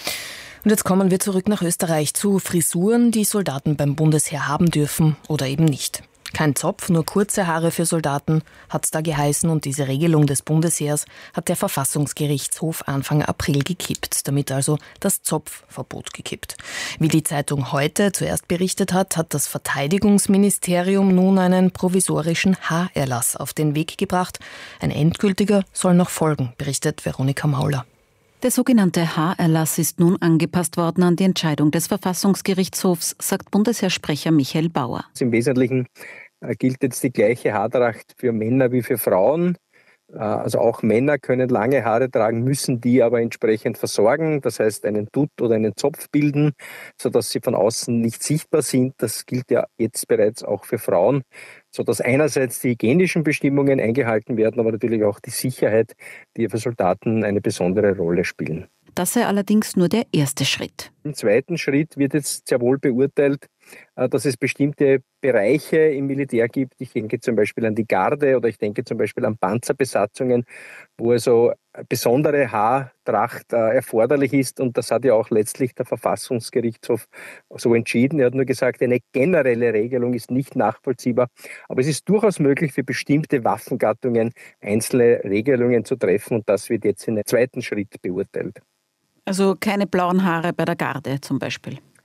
Und jetzt kommen wir zurück nach Österreich zu Frisuren, die Soldaten beim Bundesheer haben dürfen oder eben nicht. Kein Zopf, nur kurze Haare für Soldaten hat's da geheißen und diese Regelung des Bundesheers hat der Verfassungsgerichtshof Anfang April gekippt, damit also das Zopfverbot gekippt. Wie die Zeitung Heute zuerst berichtet hat, hat das Verteidigungsministerium nun einen provisorischen Haarerlass auf den Weg gebracht. Ein endgültiger soll noch folgen, berichtet Veronika Mauler. Der sogenannte Haarerlass ist nun angepasst worden an die Entscheidung des Verfassungsgerichtshofs, sagt Bundesheersprecher Michael Bauer. Im Wesentlichen gilt jetzt die gleiche Haartracht für Männer wie für Frauen. Also auch Männer können lange Haare tragen, müssen die aber entsprechend versorgen. Das heißt, einen Dutt oder einen Zopf bilden, sodass sie von außen nicht sichtbar sind. Das gilt ja jetzt bereits auch für Frauen, sodass einerseits die hygienischen Bestimmungen eingehalten werden, aber natürlich auch die Sicherheit, die für Soldaten eine besondere Rolle spielen. Das sei allerdings nur der erste Schritt. Im zweiten Schritt wird jetzt sehr wohl beurteilt, dass es bestimmte Bereiche im Militär gibt. Ich denke zum Beispiel an die Garde oder ich denke zum Beispiel an Panzerbesatzungen, wo also besondere Haartracht erforderlich ist. Und das hat ja auch letztlich der Verfassungsgerichtshof so entschieden. Er hat nur gesagt, eine generelle Regelung ist nicht nachvollziehbar. Aber es ist durchaus möglich, für bestimmte Waffengattungen einzelne Regelungen zu treffen. Und das wird jetzt in einem zweiten Schritt beurteilt. Also keine blauen Haare bei der Garde zum Beispiel?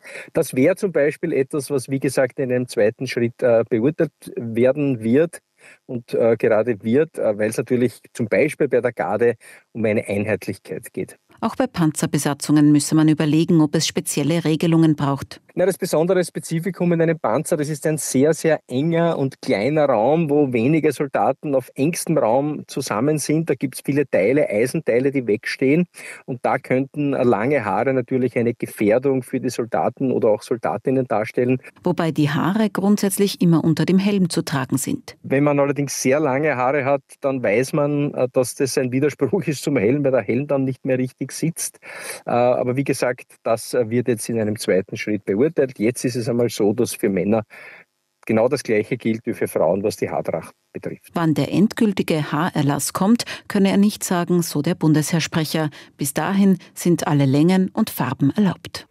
Das wäre zum Beispiel etwas, was wie gesagt in einem zweiten Schritt äh, beurteilt werden wird. Und äh, gerade wird, äh, weil es natürlich zum Beispiel bei der Garde um eine Einheitlichkeit geht. Auch bei Panzerbesatzungen müsse man überlegen, ob es spezielle Regelungen braucht. Na, das besondere Spezifikum in einem Panzer, das ist ein sehr, sehr enger und kleiner Raum, wo wenige Soldaten auf engstem Raum zusammen sind. Da gibt es viele Teile, Eisenteile, die wegstehen. Und da könnten lange Haare natürlich eine Gefährdung für die Soldaten oder auch Soldatinnen darstellen. Wobei die Haare grundsätzlich immer unter dem Helm zu tragen sind. Wenn man allerdings sehr lange Haare hat, dann weiß man, dass das ein Widerspruch ist zum Helm, weil der Helm dann nicht mehr richtig sitzt. Aber wie gesagt, das wird jetzt in einem zweiten Schritt beurteilt. Jetzt ist es einmal so, dass für Männer genau das Gleiche gilt wie für Frauen, was die Haartracht betrifft. Wann der endgültige Haarerlass kommt, könne er nicht sagen, so der Bundesheersprecher. Bis dahin sind alle Längen und Farben erlaubt.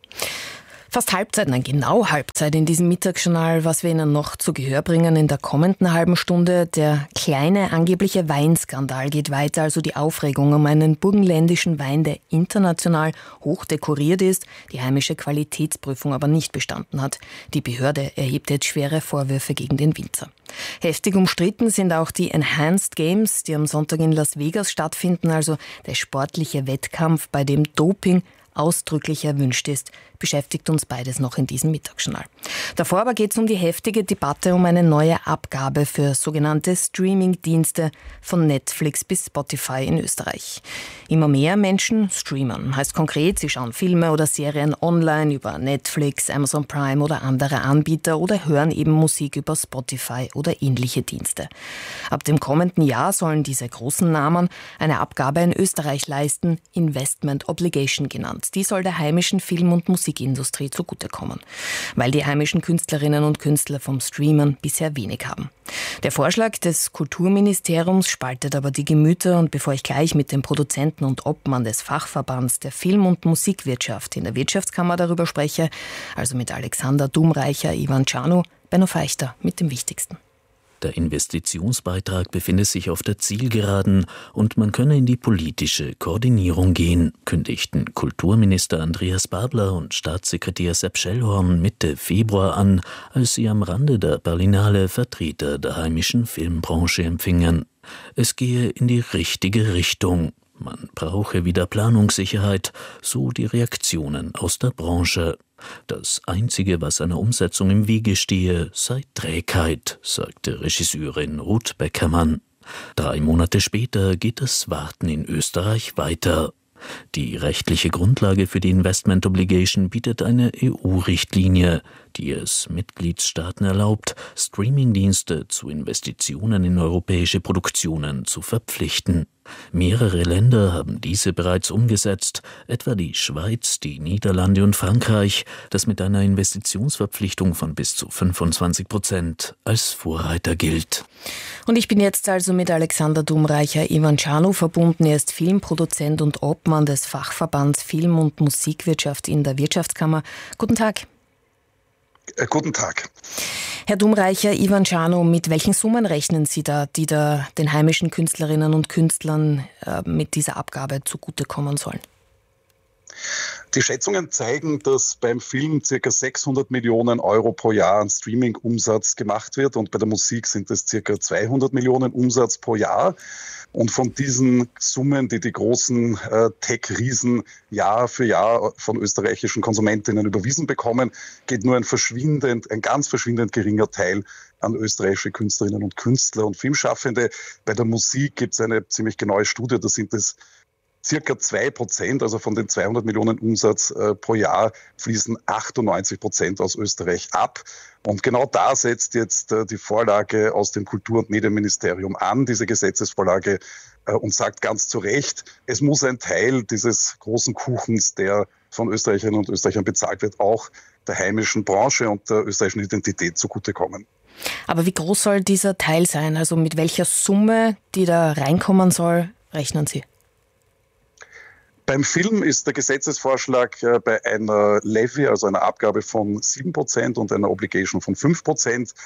Fast Halbzeit, nein, genau Halbzeit in diesem Mittagsjournal, was wir Ihnen noch zu Gehör bringen in der kommenden halben Stunde. Der kleine angebliche Weinskandal geht weiter, also die Aufregung um einen burgenländischen Wein, der international hoch dekoriert ist, die heimische Qualitätsprüfung aber nicht bestanden hat. Die Behörde erhebt jetzt schwere Vorwürfe gegen den Winzer. Heftig umstritten sind auch die Enhanced Games, die am Sonntag in Las Vegas stattfinden, also der sportliche Wettkampf, bei dem Doping ausdrücklich erwünscht ist, beschäftigt uns beides noch in diesem Mittagsjournal. Davor aber geht es um die heftige Debatte um eine neue Abgabe für sogenannte Streaming-Dienste von Netflix bis Spotify in Österreich. Immer mehr Menschen streamen. Heißt konkret, sie schauen Filme oder Serien online über Netflix, Amazon Prime oder andere Anbieter oder hören eben Musik über Spotify oder ähnliche Dienste. Ab dem kommenden Jahr sollen diese großen Namen eine Abgabe in Österreich leisten, Investment Obligation genannt. Die soll der heimischen Film- und Musikindustrie zugutekommen, weil die heimischen Künstlerinnen und Künstler vom Streamen bisher wenig haben. Der Vorschlag des Kulturministeriums spaltet aber die Gemüter und bevor ich gleich mit dem Produzenten und Obmann des Fachverbands der Film- und Musikwirtschaft in der Wirtschaftskammer darüber spreche, also mit Alexander Dumreicher, Ivan Czarnu, Benno Feichter mit dem Wichtigsten. Der Investitionsbeitrag befinde sich auf der Zielgeraden und man könne in die politische Koordinierung gehen, kündigten Kulturminister Andreas Babler und Staatssekretär Sepp Schellhorn Mitte Februar an, als sie am Rande der Berlinale Vertreter der heimischen Filmbranche empfingen. Es gehe in die richtige Richtung. Man brauche wieder Planungssicherheit, so die Reaktionen aus der Branche. Das Einzige, was einer Umsetzung im Wege stehe, sei Trägheit, sagte Regisseurin Ruth Beckermann. Drei Monate später geht das Warten in Österreich weiter. Die rechtliche Grundlage für die Investment Obligation bietet eine E U-Richtlinie, die es Mitgliedstaaten erlaubt, Streamingdienste zu Investitionen in europäische Produktionen zu verpflichten. Mehrere Länder haben diese bereits umgesetzt, etwa die Schweiz, die Niederlande und Frankreich, das mit einer Investitionsverpflichtung von bis zu fünfundzwanzig Prozent als Vorreiter gilt. Und ich bin jetzt also mit Alexander Dumreicher, Ivan Czarnu verbunden. Er ist Filmproduzent und Obmann des Fachverbands Film- und Musikwirtschaft in der Wirtschaftskammer. Guten Tag. Äh, guten Tag. Herr Dumreicher, Ivan Czarnu, mit welchen Summen rechnen Sie da, die da den heimischen Künstlerinnen und Künstlern äh, mit dieser Abgabe zugutekommen sollen? Die Schätzungen zeigen, dass beim Film ca. sechshundert Millionen Euro pro Jahr an Streaming-Umsatz gemacht wird und bei der Musik sind es ca. zweihundert Millionen Umsatz pro Jahr. Und von diesen Summen, die die großen äh, Tech-Riesen Jahr für Jahr von österreichischen Konsumentinnen überwiesen bekommen, geht nur ein verschwindend, ein ganz verschwindend geringer Teil an österreichische Künstlerinnen und Künstler und Filmschaffende. Bei der Musik gibt es eine ziemlich genaue Studie, da sind es circa zwei Prozent, also von den zweihundert Millionen Umsatz äh, pro Jahr, fließen achtundneunzig Prozent aus Österreich ab. Und genau da setzt jetzt äh, die Vorlage aus dem Kultur- und Medienministerium an, diese Gesetzesvorlage, äh, und sagt ganz zu Recht, es muss ein Teil dieses großen Kuchens, der von Österreicherinnen und Österreichern bezahlt wird, auch der heimischen Branche und der österreichischen Identität zugutekommen. Aber wie groß soll dieser Teil sein? Also mit welcher Summe, die da reinkommen soll, rechnen Sie? Beim Film ist der Gesetzesvorschlag äh, bei einer Levy, also einer Abgabe von sieben Prozent und einer Obligation von fünf Prozent.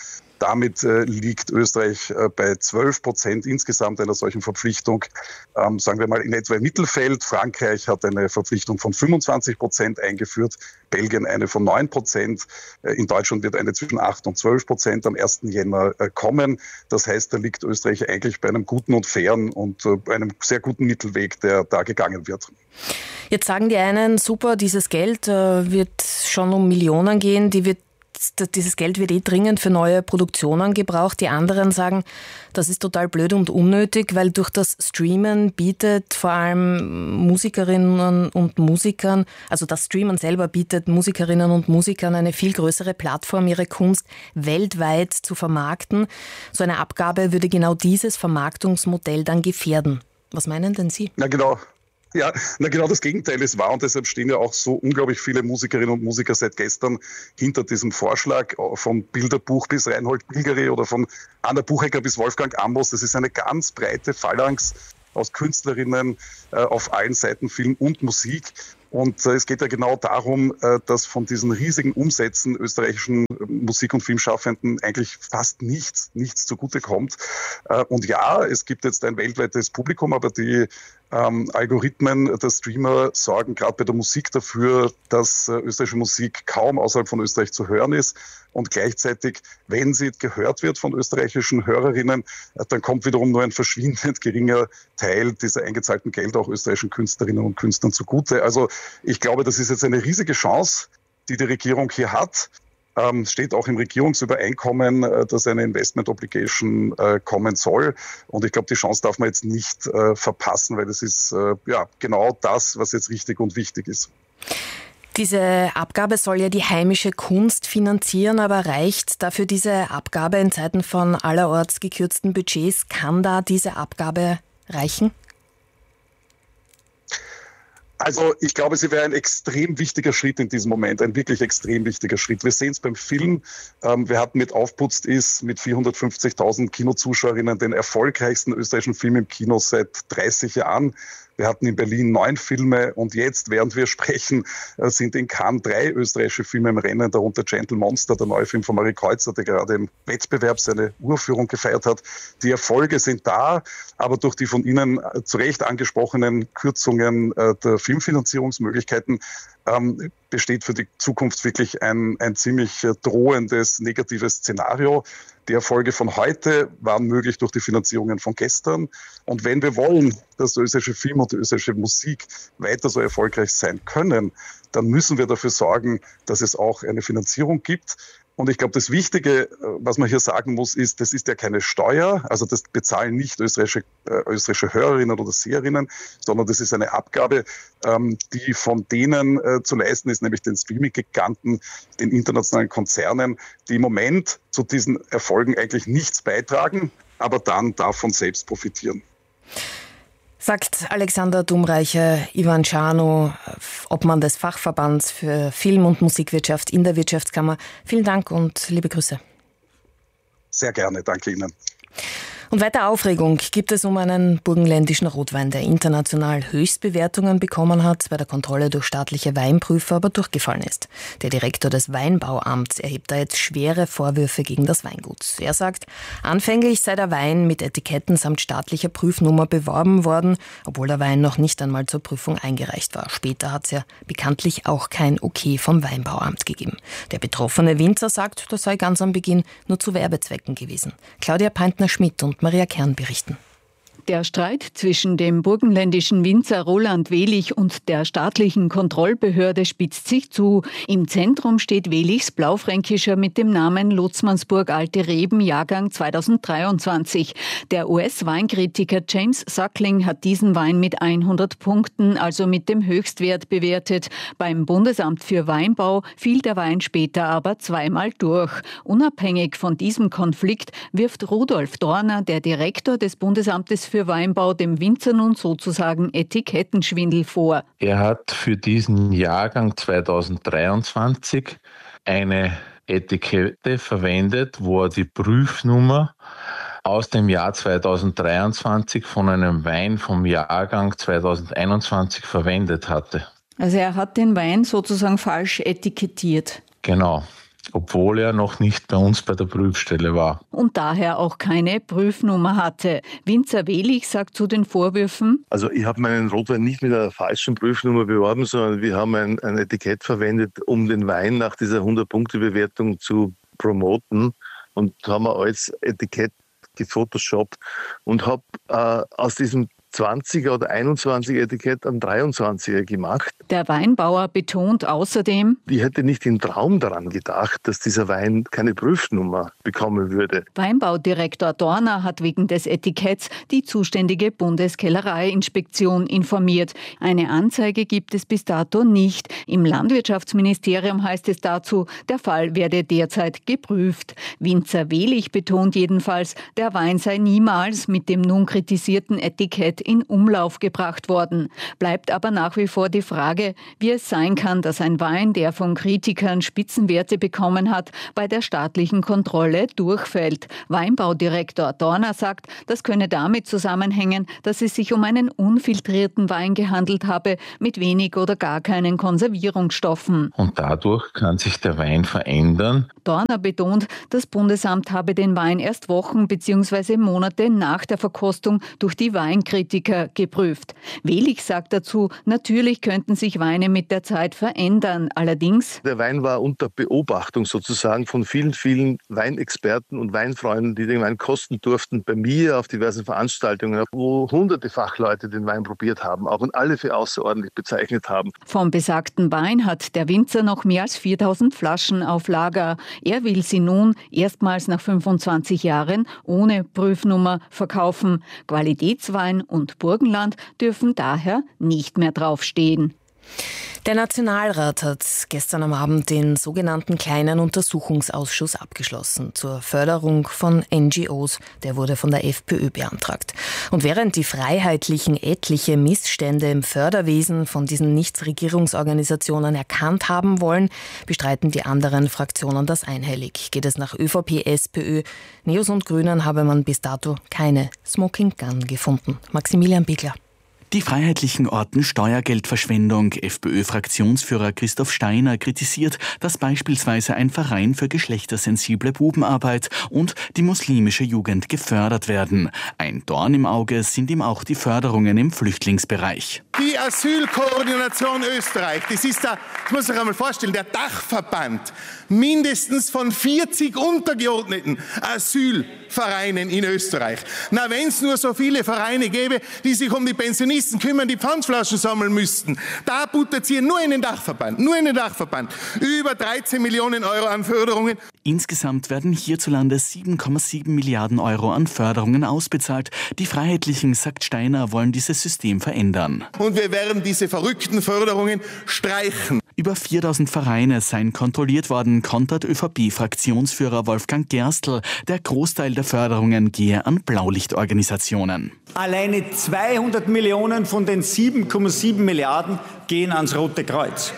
Damit äh, liegt Österreich äh, bei zwölf Prozent insgesamt einer solchen Verpflichtung, ähm, sagen wir mal in etwa im Mittelfeld. Frankreich hat eine Verpflichtung von fünfundzwanzig Prozent eingeführt, Belgien eine von neun Prozent. Äh, in Deutschland wird eine zwischen acht und zwölf Prozent am ersten Jänner äh, kommen. Das heißt, da liegt Österreich eigentlich bei einem guten und fairen und äh, einem sehr guten Mittelweg, der da gegangen wird. Jetzt sagen die einen, super, dieses Geld äh, wird schon um Millionen gehen, die wird, dieses Geld wird eh dringend für neue Produktionen gebraucht. Die anderen sagen, das ist total blöd und unnötig, weil durch das Streamen bietet vor allem Musikerinnen und Musikern, also das Streamen selber bietet Musikerinnen und Musikern eine viel größere Plattform, ihre Kunst weltweit zu vermarkten. So eine Abgabe würde genau dieses Vermarktungsmodell dann gefährden. Was meinen denn Sie? Na genau. Ja, na genau das Gegenteil ist wahr und deshalb stehen ja auch so unglaublich viele Musikerinnen und Musiker seit gestern hinter diesem Vorschlag, von Bilderbuch bis Reinhold Bilgeri oder von Anna Buchecker bis Wolfgang Ambros. Das ist eine ganz breite Phalanx aus Künstlerinnen äh, auf allen Seiten Film und Musik. Und äh, es geht ja genau darum, äh, dass von diesen riesigen Umsätzen österreichischen äh, Musik- und Filmschaffenden eigentlich fast nichts, nichts zugute kommt. Äh, und ja, es gibt jetzt ein weltweites Publikum, aber die ähm, Algorithmen der Streamer sorgen gerade bei der Musik dafür, dass äh, österreichische Musik kaum außerhalb von Österreich zu hören ist. Und gleichzeitig, wenn sie gehört wird von österreichischen Hörerinnen, äh, dann kommt wiederum nur ein verschwindend geringer Teil dieser eingezahlten Gelder auch österreichischen Künstlerinnen und Künstlern zugute. Also ich glaube, das ist jetzt eine riesige Chance, die die Regierung hier hat. Ähm, steht auch im Regierungsübereinkommen, äh, dass eine Investment Obligation äh, kommen soll. Und ich glaube, die Chance darf man jetzt nicht äh, verpassen, weil das ist äh, ja genau das, was jetzt richtig und wichtig ist. Diese Abgabe soll ja die heimische Kunst finanzieren, aber reicht dafür diese Abgabe in Zeiten von allerorts gekürzten Budgets? Kann da diese Abgabe reichen? Also ich glaube, sie wäre ein extrem wichtiger Schritt in diesem Moment, ein wirklich extrem wichtiger Schritt. Wir sehen es beim Film. Ähm, wir hatten mit Aufputzt ist mit vierhundertfünfzigtausend Kinozuschauerinnen den erfolgreichsten österreichischen Film im Kino seit dreißig Jahren. Wir hatten in Berlin neun Filme und jetzt, während wir sprechen, sind in Cannes drei österreichische Filme im Rennen, darunter Gentle Monster, der neue Film von Marie Kreuzer, der gerade im Wettbewerb seine Uraufführung gefeiert hat. Die Erfolge sind da, aber durch die von Ihnen zu Recht angesprochenen Kürzungen der Filmfinanzierungsmöglichkeiten ähm, besteht für die Zukunft wirklich ein, ein ziemlich drohendes, negatives Szenario. Die Erfolge von heute waren möglich durch die Finanzierungen von gestern. Und wenn wir wollen, dass der österreichische Film und die österreichische Musik weiter so erfolgreich sein können, dann müssen wir dafür sorgen, dass es auch eine Finanzierung gibt. Und ich glaube, das Wichtige, was man hier sagen muss, ist, das ist ja keine Steuer, also das bezahlen nicht österreichische, äh, österreichische Hörerinnen oder Seherinnen, sondern das ist eine Abgabe, ähm, die von denen äh, zu leisten ist, nämlich den Streaming-Giganten, den internationalen Konzernen, die im Moment zu diesen Erfolgen eigentlich nichts beitragen, aber dann davon selbst profitieren. Sagt Alexander Dumreicher, Ivan Czarno, Obmann des Fachverbands für Film- und Musikwirtschaft in der Wirtschaftskammer. Vielen Dank und liebe Grüße. Sehr gerne, danke Ihnen. Und weiter Aufregung gibt es um einen burgenländischen Rotwein, der international Höchstbewertungen bekommen hat, bei der Kontrolle durch staatliche Weinprüfer aber durchgefallen ist. Der Direktor des Weinbauamts erhebt da jetzt schwere Vorwürfe gegen das Weingut. Er sagt, anfänglich sei der Wein mit Etiketten samt staatlicher Prüfnummer beworben worden, obwohl der Wein noch nicht einmal zur Prüfung eingereicht war. Später hat es ja bekanntlich auch kein Okay vom Weinbauamt gegeben. Der betroffene Winzer sagt, das sei ganz am Beginn nur zu Werbezwecken gewesen. Claudia Peintner-Schmidt und Maria Kern berichten. Der Streit zwischen dem burgenländischen Winzer Roland Wehlich und der staatlichen Kontrollbehörde spitzt sich zu. Im Zentrum steht Wehlichs Blaufränkischer mit dem Namen Lotzmannsburg Alte Reben, Jahrgang zweitausenddreiundzwanzig. Der U S-Weinkritiker James Suckling hat diesen Wein mit hundert Punkten, also mit dem Höchstwert, bewertet. Beim Bundesamt für Weinbau fiel der Wein später aber zweimal durch. Unabhängig von diesem Konflikt wirft Rudolf Dorner, der Direktor des Bundesamtes für Weinbau, dem Winzer nun sozusagen Etikettenschwindel vor. Er hat für diesen Jahrgang zweitausenddreiundzwanzig eine Etikette verwendet, wo er die Prüfnummer aus dem Jahr zweitausenddreiundzwanzig von einem Wein vom Jahrgang zweitausendeinundzwanzig verwendet hatte. Also er hat den Wein sozusagen falsch etikettiert. Genau. obwohl er noch nicht bei uns bei der Prüfstelle war. Und daher auch keine Prüfnummer hatte. Winzer Wehlich sagt zu den Vorwürfen: Also ich habe meinen Rotwein nicht mit einer falschen Prüfnummer beworben, sondern wir haben ein, ein Etikett verwendet, um den Wein nach dieser hundert-Punkte-Bewertung zu promoten, und haben wir als Etikett gefotoshoppt und habe äh, aus diesem zwanziger oder einundzwanziger Etikett am dreiundzwanziger gemacht. Der Weinbauer betont außerdem: Ich hätte nicht im Traum daran gedacht, dass dieser Wein keine Prüfnummer bekommen würde. Weinbaudirektor Dorner hat wegen des Etiketts die zuständige Bundeskellereiinspektion informiert. Eine Anzeige gibt es bis dato nicht. Im Landwirtschaftsministerium heißt es dazu, der Fall werde derzeit geprüft. Winzer Wehlich betont jedenfalls, der Wein sei niemals mit dem nun kritisierten Etikett in Umlauf gebracht worden. Bleibt aber nach wie vor die Frage, wie es sein kann, dass ein Wein, der von Kritikern Spitzenwerte bekommen hat, bei der staatlichen Kontrolle durchfällt. Weinbaudirektor Dorner sagt, das könne damit zusammenhängen, dass es sich um einen unfiltrierten Wein gehandelt habe, mit wenig oder gar keinen Konservierungsstoffen. Und dadurch kann sich der Wein verändern. Dorner betont, das Bundesamt habe den Wein erst Wochen bzw. Monate nach der Verkostung durch die Weinkritiker geprüft. Wehlich sagt dazu, natürlich könnten sich Weine mit der Zeit verändern. Allerdings: Der Wein war unter Beobachtung sozusagen von vielen, vielen Weinexperten und Weinfreunden, die den Wein kosten durften, bei mir auf diversen Veranstaltungen, wo hunderte Fachleute den Wein probiert haben, auch und alle für außerordentlich bezeichnet haben. Vom besagten Wein hat der Winzer noch mehr als viertausend Flaschen auf Lager. Er will sie nun erstmals nach fünfundzwanzig Jahren ohne Prüfnummer verkaufen. Qualitätswein und Burgenland dürfen daher nicht mehr draufstehen. Der Nationalrat hat gestern am Abend den sogenannten Kleinen Untersuchungsausschuss abgeschlossen zur Förderung von N G Os. Der wurde von der FPÖ beantragt. Und während die Freiheitlichen etliche Missstände im Förderwesen von diesen Nichtregierungsorganisationen erkannt haben wollen, bestreiten die anderen Fraktionen das einhellig. Geht es nach ÖVP, SPÖ, Neos und Grünen, habe man bis dato keine Smoking Gun gefunden. Maximilian Biegler. Die Freiheitlichen orten Steuergeldverschwendung. FPÖ-Fraktionsführer Christoph Steiner kritisiert, dass beispielsweise ein Verein für geschlechtersensible Bubenarbeit und die muslimische Jugend gefördert werden. Ein Dorn im Auge sind ihm auch die Förderungen im Flüchtlingsbereich. Die Asylkoordination Österreich, das ist der, das muss ich einmal vorstellen, der Dachverband mindestens von vierzig untergeordneten Asylvereinen in Österreich. Na, wenn es nur so viele Vereine gäbe, die sich um die Pensionisten kümmern, die Pfandflaschen sammeln müssten. Da buttert sie nur in den Dachverband, nur in den Dachverband. Über dreizehn Millionen Euro an Förderungen. Insgesamt werden hierzulande sieben Komma sieben Milliarden Euro an Förderungen ausbezahlt. Die Freiheitlichen, sagt Steiner, wollen dieses System verändern. Und wir werden diese verrückten Förderungen streichen. Über viertausend Vereine seien kontrolliert worden, kontert ÖVP-Fraktionsführer Wolfgang Gerstl. Der Großteil der Förderungen gehe an Blaulichtorganisationen. Alleine zweihundert Millionen von den sieben Komma sieben Milliarden gehen ans Rote Kreuz.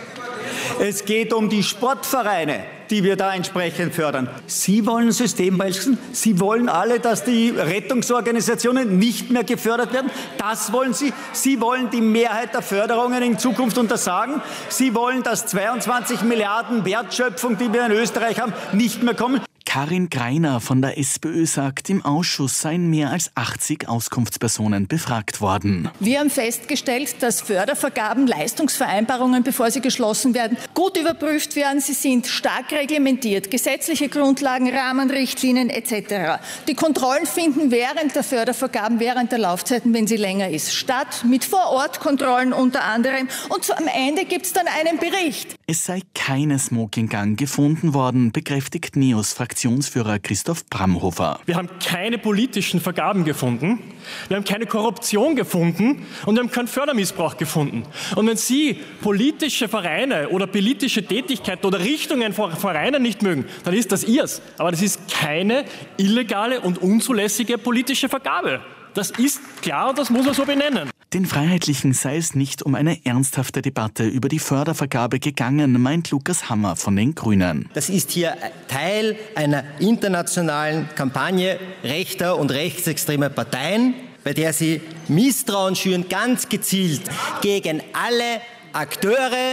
Es geht um die Sportvereine, die wir da entsprechend fördern. Sie wollen ein System wechseln. Sie wollen alle, dass die Rettungsorganisationen nicht mehr gefördert werden. Das wollen Sie. Sie wollen die Mehrheit der Förderungen in Zukunft untersagen. Sie wollen, dass zweiundzwanzig Milliarden Wertschöpfung, die wir in Österreich haben, nicht mehr kommen. Karin Greiner von der SPÖ sagt, im Ausschuss seien mehr als achtzig Auskunftspersonen befragt worden. Wir haben festgestellt, dass Fördervergaben, Leistungsvereinbarungen, bevor sie geschlossen werden, gut überprüft werden. Sie sind stark reglementiert, gesetzliche Grundlagen, Rahmenrichtlinien et cetera. Die Kontrollen finden während der Fördervergaben, während der Laufzeiten, wenn sie länger ist, statt, mit Vorortkontrollen unter anderem. Und so am Ende gibt es dann einen Bericht. Es sei keine Smoking Gun gefunden worden, bekräftigt Neos Fraktionsführer Christoph Bramhofer. Wir haben keine politischen Vergaben gefunden, wir haben keine Korruption gefunden und wir haben keinen Fördermissbrauch gefunden. Und wenn Sie politische Vereine oder politische Tätigkeiten oder Richtungen von Vereinen nicht mögen, dann ist das Ihrs. Aber das ist keine illegale und unzulässige politische Vergabe. Das ist klar und das muss man so benennen. Den Freiheitlichen sei es nicht um eine ernsthafte Debatte über die Fördervergabe gegangen, meint Lukas Hammer von den Grünen. Das ist hier Teil einer internationalen Kampagne rechter und rechtsextremer Parteien, bei der sie Misstrauen schüren, ganz gezielt gegen alle Akteure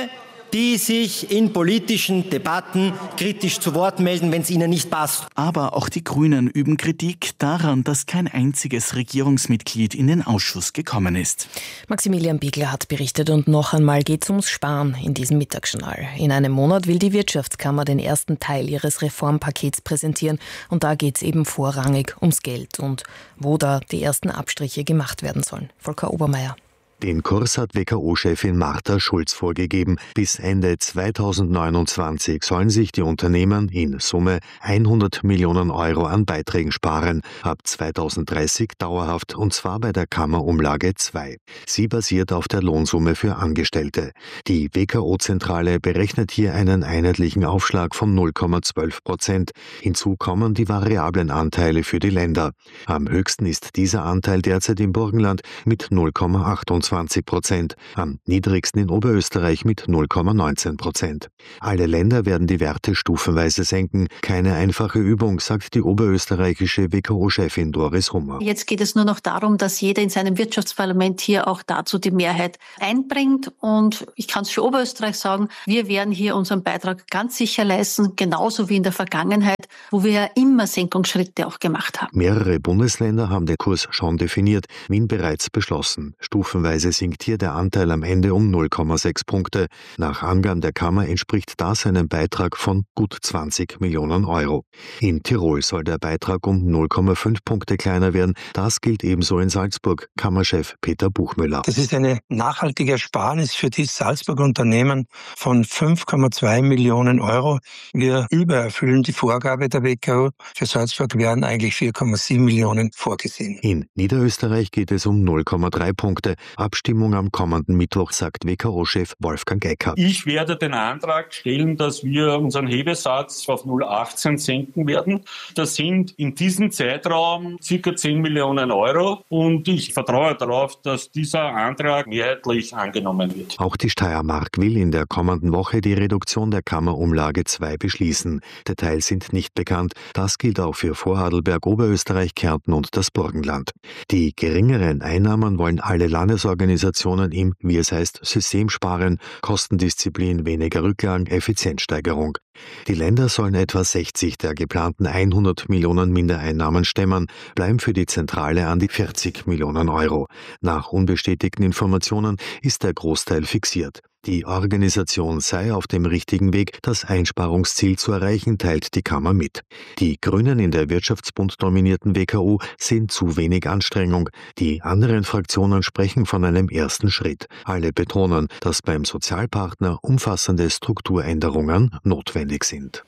die sich in politischen Debatten kritisch zu Wort melden, wenn es ihnen nicht passt. Aber auch die Grünen üben Kritik daran, dass kein einziges Regierungsmitglied in den Ausschuss gekommen ist. Maximilian Biegler hat berichtet und noch einmal geht es ums Sparen in diesem Mittagsjournal. In einem Monat will die Wirtschaftskammer den ersten Teil ihres Reformpakets präsentieren und da geht es eben vorrangig ums Geld und wo da die ersten Abstriche gemacht werden sollen. Volker Obermeier. Den Kurs hat W K O-Chefin Martha Schulz vorgegeben. Bis Ende zweitausendneunundzwanzig sollen sich die Unternehmen in Summe hundert Millionen Euro an Beiträgen sparen. Ab zweitausenddreißig dauerhaft und zwar bei der Kammerumlage zwei. Sie basiert auf der Lohnsumme für Angestellte. Die W K O-Zentrale berechnet hier einen einheitlichen Aufschlag von null Komma zwölf Prozent. Hinzu kommen die variablen Anteile für die Länder. Am höchsten ist dieser Anteil derzeit im Burgenland mit null Komma achtundzwanzig Prozent, am niedrigsten in Oberösterreich mit null Komma neunzehn Prozent. Alle Länder werden die Werte stufenweise senken. Keine einfache Übung, sagt die oberösterreichische W K O-Chefin Doris Hummer. Jetzt geht es nur noch darum, dass jeder in seinem Wirtschaftsparlament hier auch dazu die Mehrheit einbringt. Und ich kann es für Oberösterreich sagen, wir werden hier unseren Beitrag ganz sicher leisten, genauso wie in der Vergangenheit, wo wir ja immer Senkungsschritte auch gemacht haben. Mehrere Bundesländer haben den Kurs schon definiert, Wien bereits beschlossen. Stufenweise sinkt hier der Anteil am Ende um null Komma sechs Punkte. Nach Angaben der Kammer entspricht das einem Beitrag von gut zwanzig Millionen Euro. In Tirol soll der Beitrag um null Komma fünf Punkte kleiner werden. Das gilt ebenso in Salzburg. Kammerchef Peter Buchmüller. Das ist eine nachhaltige Ersparnis für die Salzburger Unternehmen von fünf Komma zwei Millionen Euro. Wir übererfüllen die Vorgabe der W K O. Für Salzburg wären eigentlich vier Komma sieben Millionen vorgesehen. In Niederösterreich geht es um null Komma drei Punkte. Abstimmung am kommenden Mittwoch, sagt W K O-Chef Wolfgang Geckert. Ich werde den Antrag stellen, dass wir unseren Hebesatz auf null Komma achtzehn senken werden. Das sind in diesem Zeitraum ca. zehn Millionen Euro und ich vertraue darauf, dass dieser Antrag mehrheitlich angenommen wird. Auch die Steiermark will in der kommenden Woche die Reduktion der Kammerumlage zwei beschließen. Details sind nicht bekannt. Das gilt auch für Vorarlberg, Oberösterreich, Kärnten und das Burgenland. Die geringeren Einnahmen wollen alle Landesorganisationen im, wie es heißt, System sparen, Kostendisziplin, weniger Rücklagen, Effizienzsteigerung. Die Länder sollen etwa sechzig der geplanten hundert Millionen Mindereinnahmen stemmen, bleiben für die Zentrale an die vierzig Millionen Euro. Nach unbestätigten Informationen ist der Großteil fixiert. Die Organisation sei auf dem richtigen Weg, das Einsparungsziel zu erreichen, teilt die Kammer mit. Die Grünen in der Wirtschaftsbund-dominierten W K O sehen zu wenig Anstrengung. Die anderen Fraktionen sprechen von einem ersten Schritt. Alle betonen, dass beim Sozialpartner umfassende Strukturänderungen notwendig sind.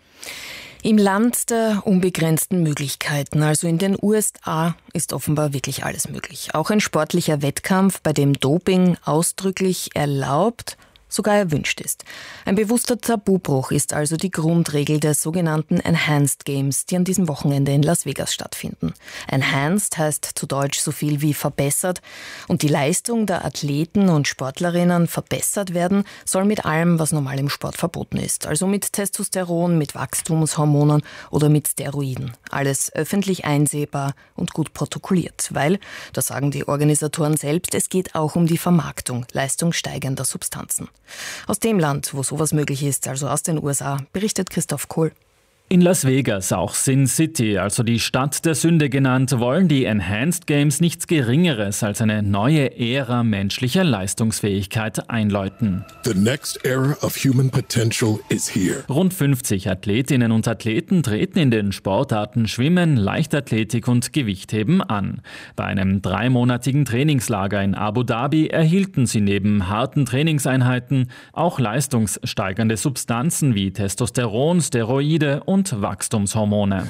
Im Land der unbegrenzten Möglichkeiten, also in den U S A, ist offenbar wirklich alles möglich. Auch ein sportlicher Wettkampf, bei dem Doping ausdrücklich erlaubt, sogar erwünscht ist. Ein bewusster Tabubruch ist also die Grundregel der sogenannten Enhanced Games, die an diesem Wochenende in Las Vegas stattfinden. Enhanced heißt zu Deutsch so viel wie verbessert und die Leistung der Athleten und Sportlerinnen verbessert werden soll mit allem, was normal im Sport verboten ist. Also mit Testosteron, mit Wachstumshormonen oder mit Steroiden. Alles öffentlich einsehbar und gut protokolliert, weil, das sagen die Organisatoren selbst, es geht auch um die Vermarktung leistungssteigender Substanzen. Aus dem Land, wo sowas möglich ist, also aus den U S A, berichtet Christoph Kohl. In Las Vegas, auch Sin City, also die Stadt der Sünde genannt, wollen die Enhanced Games nichts Geringeres als eine neue Ära menschlicher Leistungsfähigkeit einläuten. The next era of human potential is here. Rund fünfzig Athletinnen und Athleten treten in den Sportarten Schwimmen, Leichtathletik und Gewichtheben an. Bei einem dreimonatigen Trainingslager in Abu Dhabi erhielten sie neben harten Trainingseinheiten auch leistungssteigernde Substanzen wie Testosteron, Steroide und Wachstumshormone.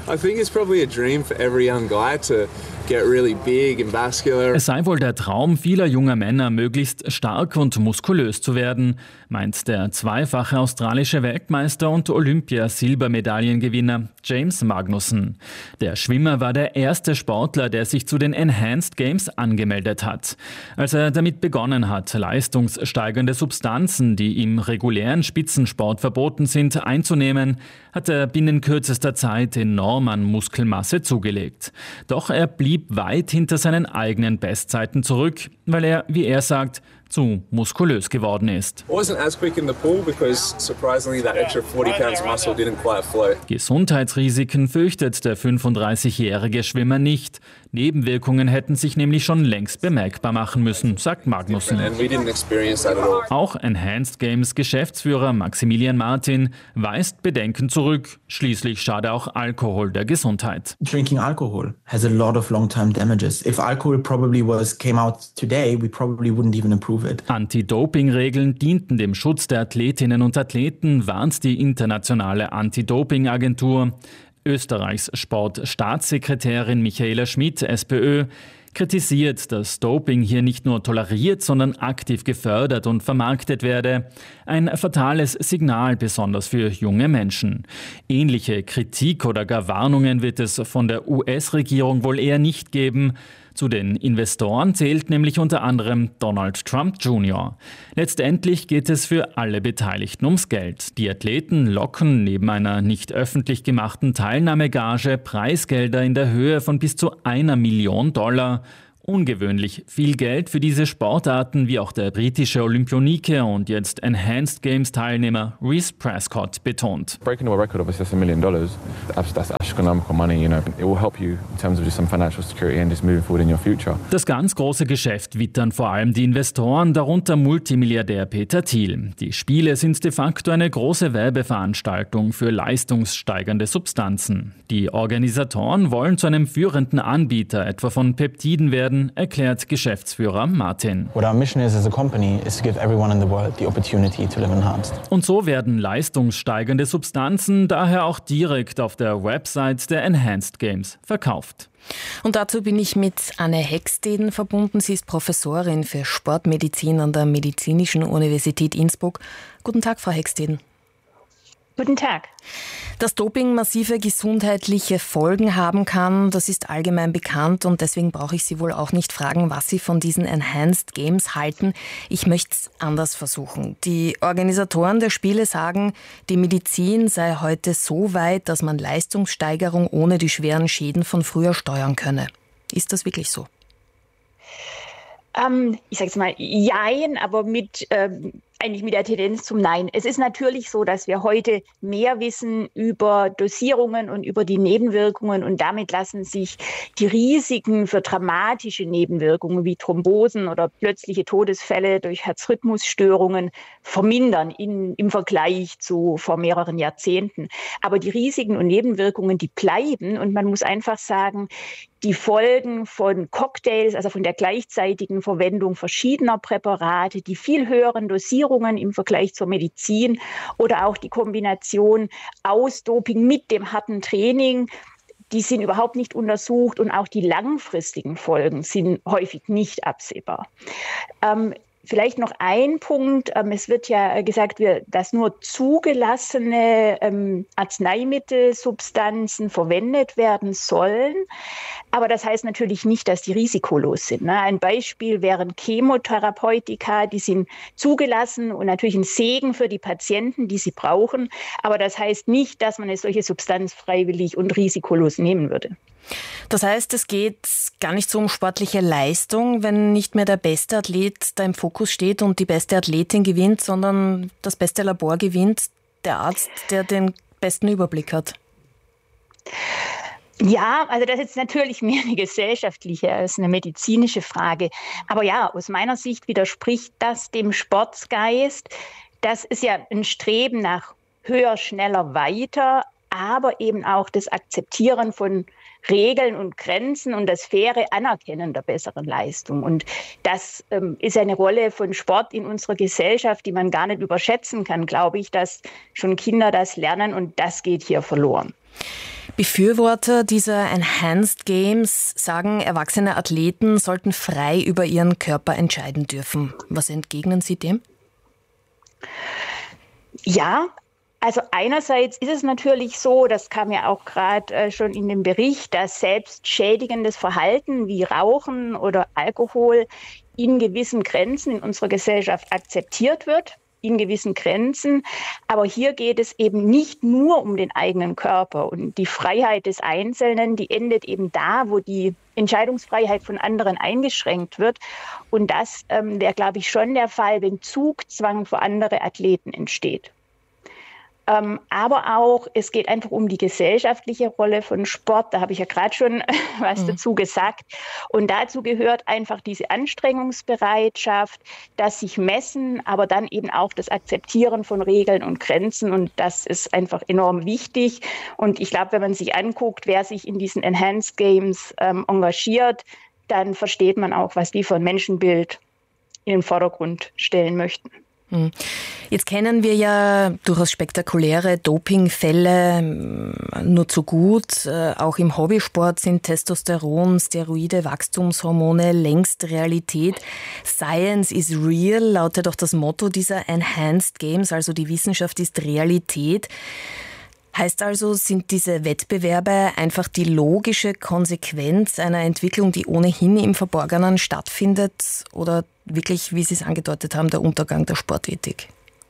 Es sei wohl der Traum vieler junger Männer, möglichst stark und muskulös zu werden, meint der zweifache australische Weltmeister und Olympia-Silbermedaillengewinner James Magnussen. Der Schwimmer war der erste Sportler, der sich zu den Enhanced Games angemeldet hat. Als er damit begonnen hat, leistungssteigernde Substanzen, die im regulären Spitzensport verboten sind, einzunehmen, hat er binnen kürzester Zeit enorm an Muskelmasse zugelegt. Doch er blieb weit hinter seinen eigenen Bestzeiten zurück, weil er, wie er sagt, zu muskulös geworden ist. Gesundheitsrisiken fürchtet der fünfunddreißigjährige Schwimmer nicht. Nebenwirkungen hätten sich nämlich schon längst bemerkbar machen müssen, sagt Magnussen. Auch Enhanced Games Geschäftsführer Maximilian Martin weist Bedenken zurück. Schließlich schade auch Alkohol der Gesundheit. Drinking alcohol has a lot of long-term damages. If alcohol probably was came out today, we probably wouldn't even approve it. Anti-Doping-Regeln dienten dem Schutz der Athletinnen und Athleten, warnt die internationale Anti-Doping-Agentur. Österreichs Sportstaatssekretärin Michaela Schmidt, SPÖ, kritisiert, dass Doping hier nicht nur toleriert, sondern aktiv gefördert und vermarktet werde. Ein fatales Signal, besonders für junge Menschen. Ähnliche Kritik oder gar Warnungen wird es von der U S-Regierung wohl eher nicht geben. Zu den Investoren zählt nämlich unter anderem Donald Trump Junior Letztendlich geht es für alle Beteiligten ums Geld. Die Athleten locken neben einer nicht öffentlich gemachten Teilnahmegage Preisgelder in der Höhe von bis zu einer Million Dollar. Ungewöhnlich viel Geld für diese Sportarten, wie auch der britische Olympionike und jetzt Enhanced Games Teilnehmer Reece Prescott betont. Breaking a record of just a million dollars, that's, that's astronomical money, you know. It will help you in terms of just some financial security and just moving forward in your future. Das ganz große Geschäft wittern vor allem die Investoren, darunter Multimilliardär Peter Thiel. Die Spiele sind de facto eine große Werbeveranstaltung für leistungssteigernde Substanzen. Die Organisatoren wollen zu einem führenden Anbieter etwa von Peptiden werden, erklärt Geschäftsführer Martin. What our mission is as a company is to give everyone in the world the opportunity to live enhanced. Und so werden leistungssteigernde Substanzen daher auch direkt auf der Website der Enhanced Games verkauft. Und dazu bin ich mit Anne Hexteden verbunden. Sie ist Professorin für Sportmedizin an der Medizinischen Universität Innsbruck. Guten Tag, Frau Hexteden. Guten Tag. Dass Doping massive gesundheitliche Folgen haben kann, das ist allgemein bekannt und deswegen brauche ich Sie wohl auch nicht fragen, was Sie von diesen Enhanced Games halten. Ich möchte es anders versuchen. Die Organisatoren der Spiele sagen, die Medizin sei heute so weit, dass man Leistungssteigerung ohne die schweren Schäden von früher steuern könne. Ist das wirklich so? Ähm, ich sage es mal, jein, aber mit... Ähm eigentlich mit der Tendenz zum Nein. Es ist natürlich so, dass wir heute mehr wissen über Dosierungen und über die Nebenwirkungen und damit lassen sich die Risiken für dramatische Nebenwirkungen wie Thrombosen oder plötzliche Todesfälle durch Herzrhythmusstörungen vermindern in, im Vergleich zu vor mehreren Jahrzehnten. Aber die Risiken und Nebenwirkungen, die bleiben und man muss einfach sagen, die Folgen von Cocktails, also von der gleichzeitigen Verwendung verschiedener Präparate, die viel höheren Dosierungen im Vergleich zur Medizin oder auch die Kombination aus Doping mit dem harten Training, die sind überhaupt nicht untersucht und auch die langfristigen Folgen sind häufig nicht absehbar. Ähm, Vielleicht noch ein Punkt. Es wird ja gesagt, dass nur zugelassene Arzneimittelsubstanzen verwendet werden sollen. Aber das heißt natürlich nicht, dass die risikolos sind. Ein Beispiel wären Chemotherapeutika, die sind zugelassen und natürlich ein Segen für die Patienten, die sie brauchen. Aber das heißt nicht, dass man eine solche Substanz freiwillig und risikolos nehmen würde. Das heißt, es geht gar nicht so um sportliche Leistung, wenn nicht mehr der beste Athlet da im Fokus steht und die beste Athletin gewinnt, sondern das beste Labor gewinnt, der Arzt, der den besten Überblick hat. Ja, also das ist natürlich mehr eine gesellschaftliche als eine medizinische Frage. Aber ja, aus meiner Sicht widerspricht das dem Sportsgeist. Das ist ja ein Streben nach höher, schneller, weiter, aber eben auch das Akzeptieren von Regeln und Grenzen und das faire Anerkennen der besseren Leistung. Und das ähm, ist eine Rolle von Sport in unserer Gesellschaft, die man gar nicht überschätzen kann, glaube ich, dass schon Kinder das lernen und das geht hier verloren. Befürworter dieser Enhanced Games sagen, erwachsene Athleten sollten frei über ihren Körper entscheiden dürfen. Was entgegnen Sie dem? Ja, also einerseits ist es natürlich so, das kam ja auch gerade äh, schon in dem Bericht, dass selbst schädigendes Verhalten wie Rauchen oder Alkohol in gewissen Grenzen in unserer Gesellschaft akzeptiert wird. in gewissen Grenzen. Aber hier geht es eben nicht nur um den eigenen Körper. Und die Freiheit des Einzelnen, die endet eben da, wo die Entscheidungsfreiheit von anderen eingeschränkt wird. Und das ähm, wäre, glaube ich, schon der Fall, wenn Zugzwang für andere Athleten entsteht. Ähm, aber auch, es geht einfach um die gesellschaftliche Rolle von Sport. Da habe ich ja gerade schon was mhm. dazu gesagt. Und dazu gehört einfach diese Anstrengungsbereitschaft, das sich messen, aber dann eben auch das Akzeptieren von Regeln und Grenzen. Und das ist einfach enorm wichtig. Und ich glaube, wenn man sich anguckt, wer sich in diesen Enhanced Games ähm, engagiert, dann versteht man auch, was die für ein Menschenbild in den Vordergrund stellen möchten. Jetzt kennen wir ja durchaus spektakuläre Dopingfälle nur zu gut. Auch im Hobbysport sind Testosteron, Steroide, Wachstumshormone längst Realität. Science is real lautet auch das Motto dieser Enhanced Games, also die Wissenschaft ist Realität. Heißt also, sind diese Wettbewerbe einfach die logische Konsequenz einer Entwicklung, die ohnehin im Verborgenen stattfindet, oder wirklich, wie Sie es angedeutet haben, der Untergang der Sportethik?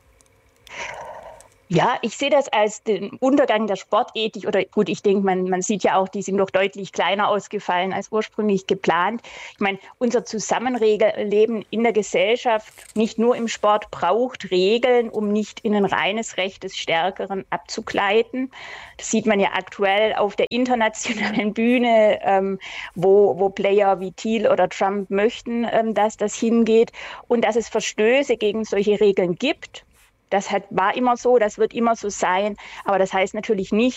Ja, ich sehe das als den Untergang der Sportethik. Oder gut, ich denke, man, man sieht ja auch, die sind doch deutlich kleiner ausgefallen als ursprünglich geplant. Ich meine, unser Zusammenleben in der Gesellschaft, nicht nur im Sport, braucht Regeln, um nicht in ein reines Recht des Stärkeren abzugleiten. Das sieht man ja aktuell auf der internationalen Bühne, ähm, wo, wo Player wie Thiel oder Trump möchten, ähm, dass das hingeht. Und dass es Verstöße gegen solche Regeln gibt. Das hat, war immer so, das wird immer so sein. Aber das heißt natürlich nicht,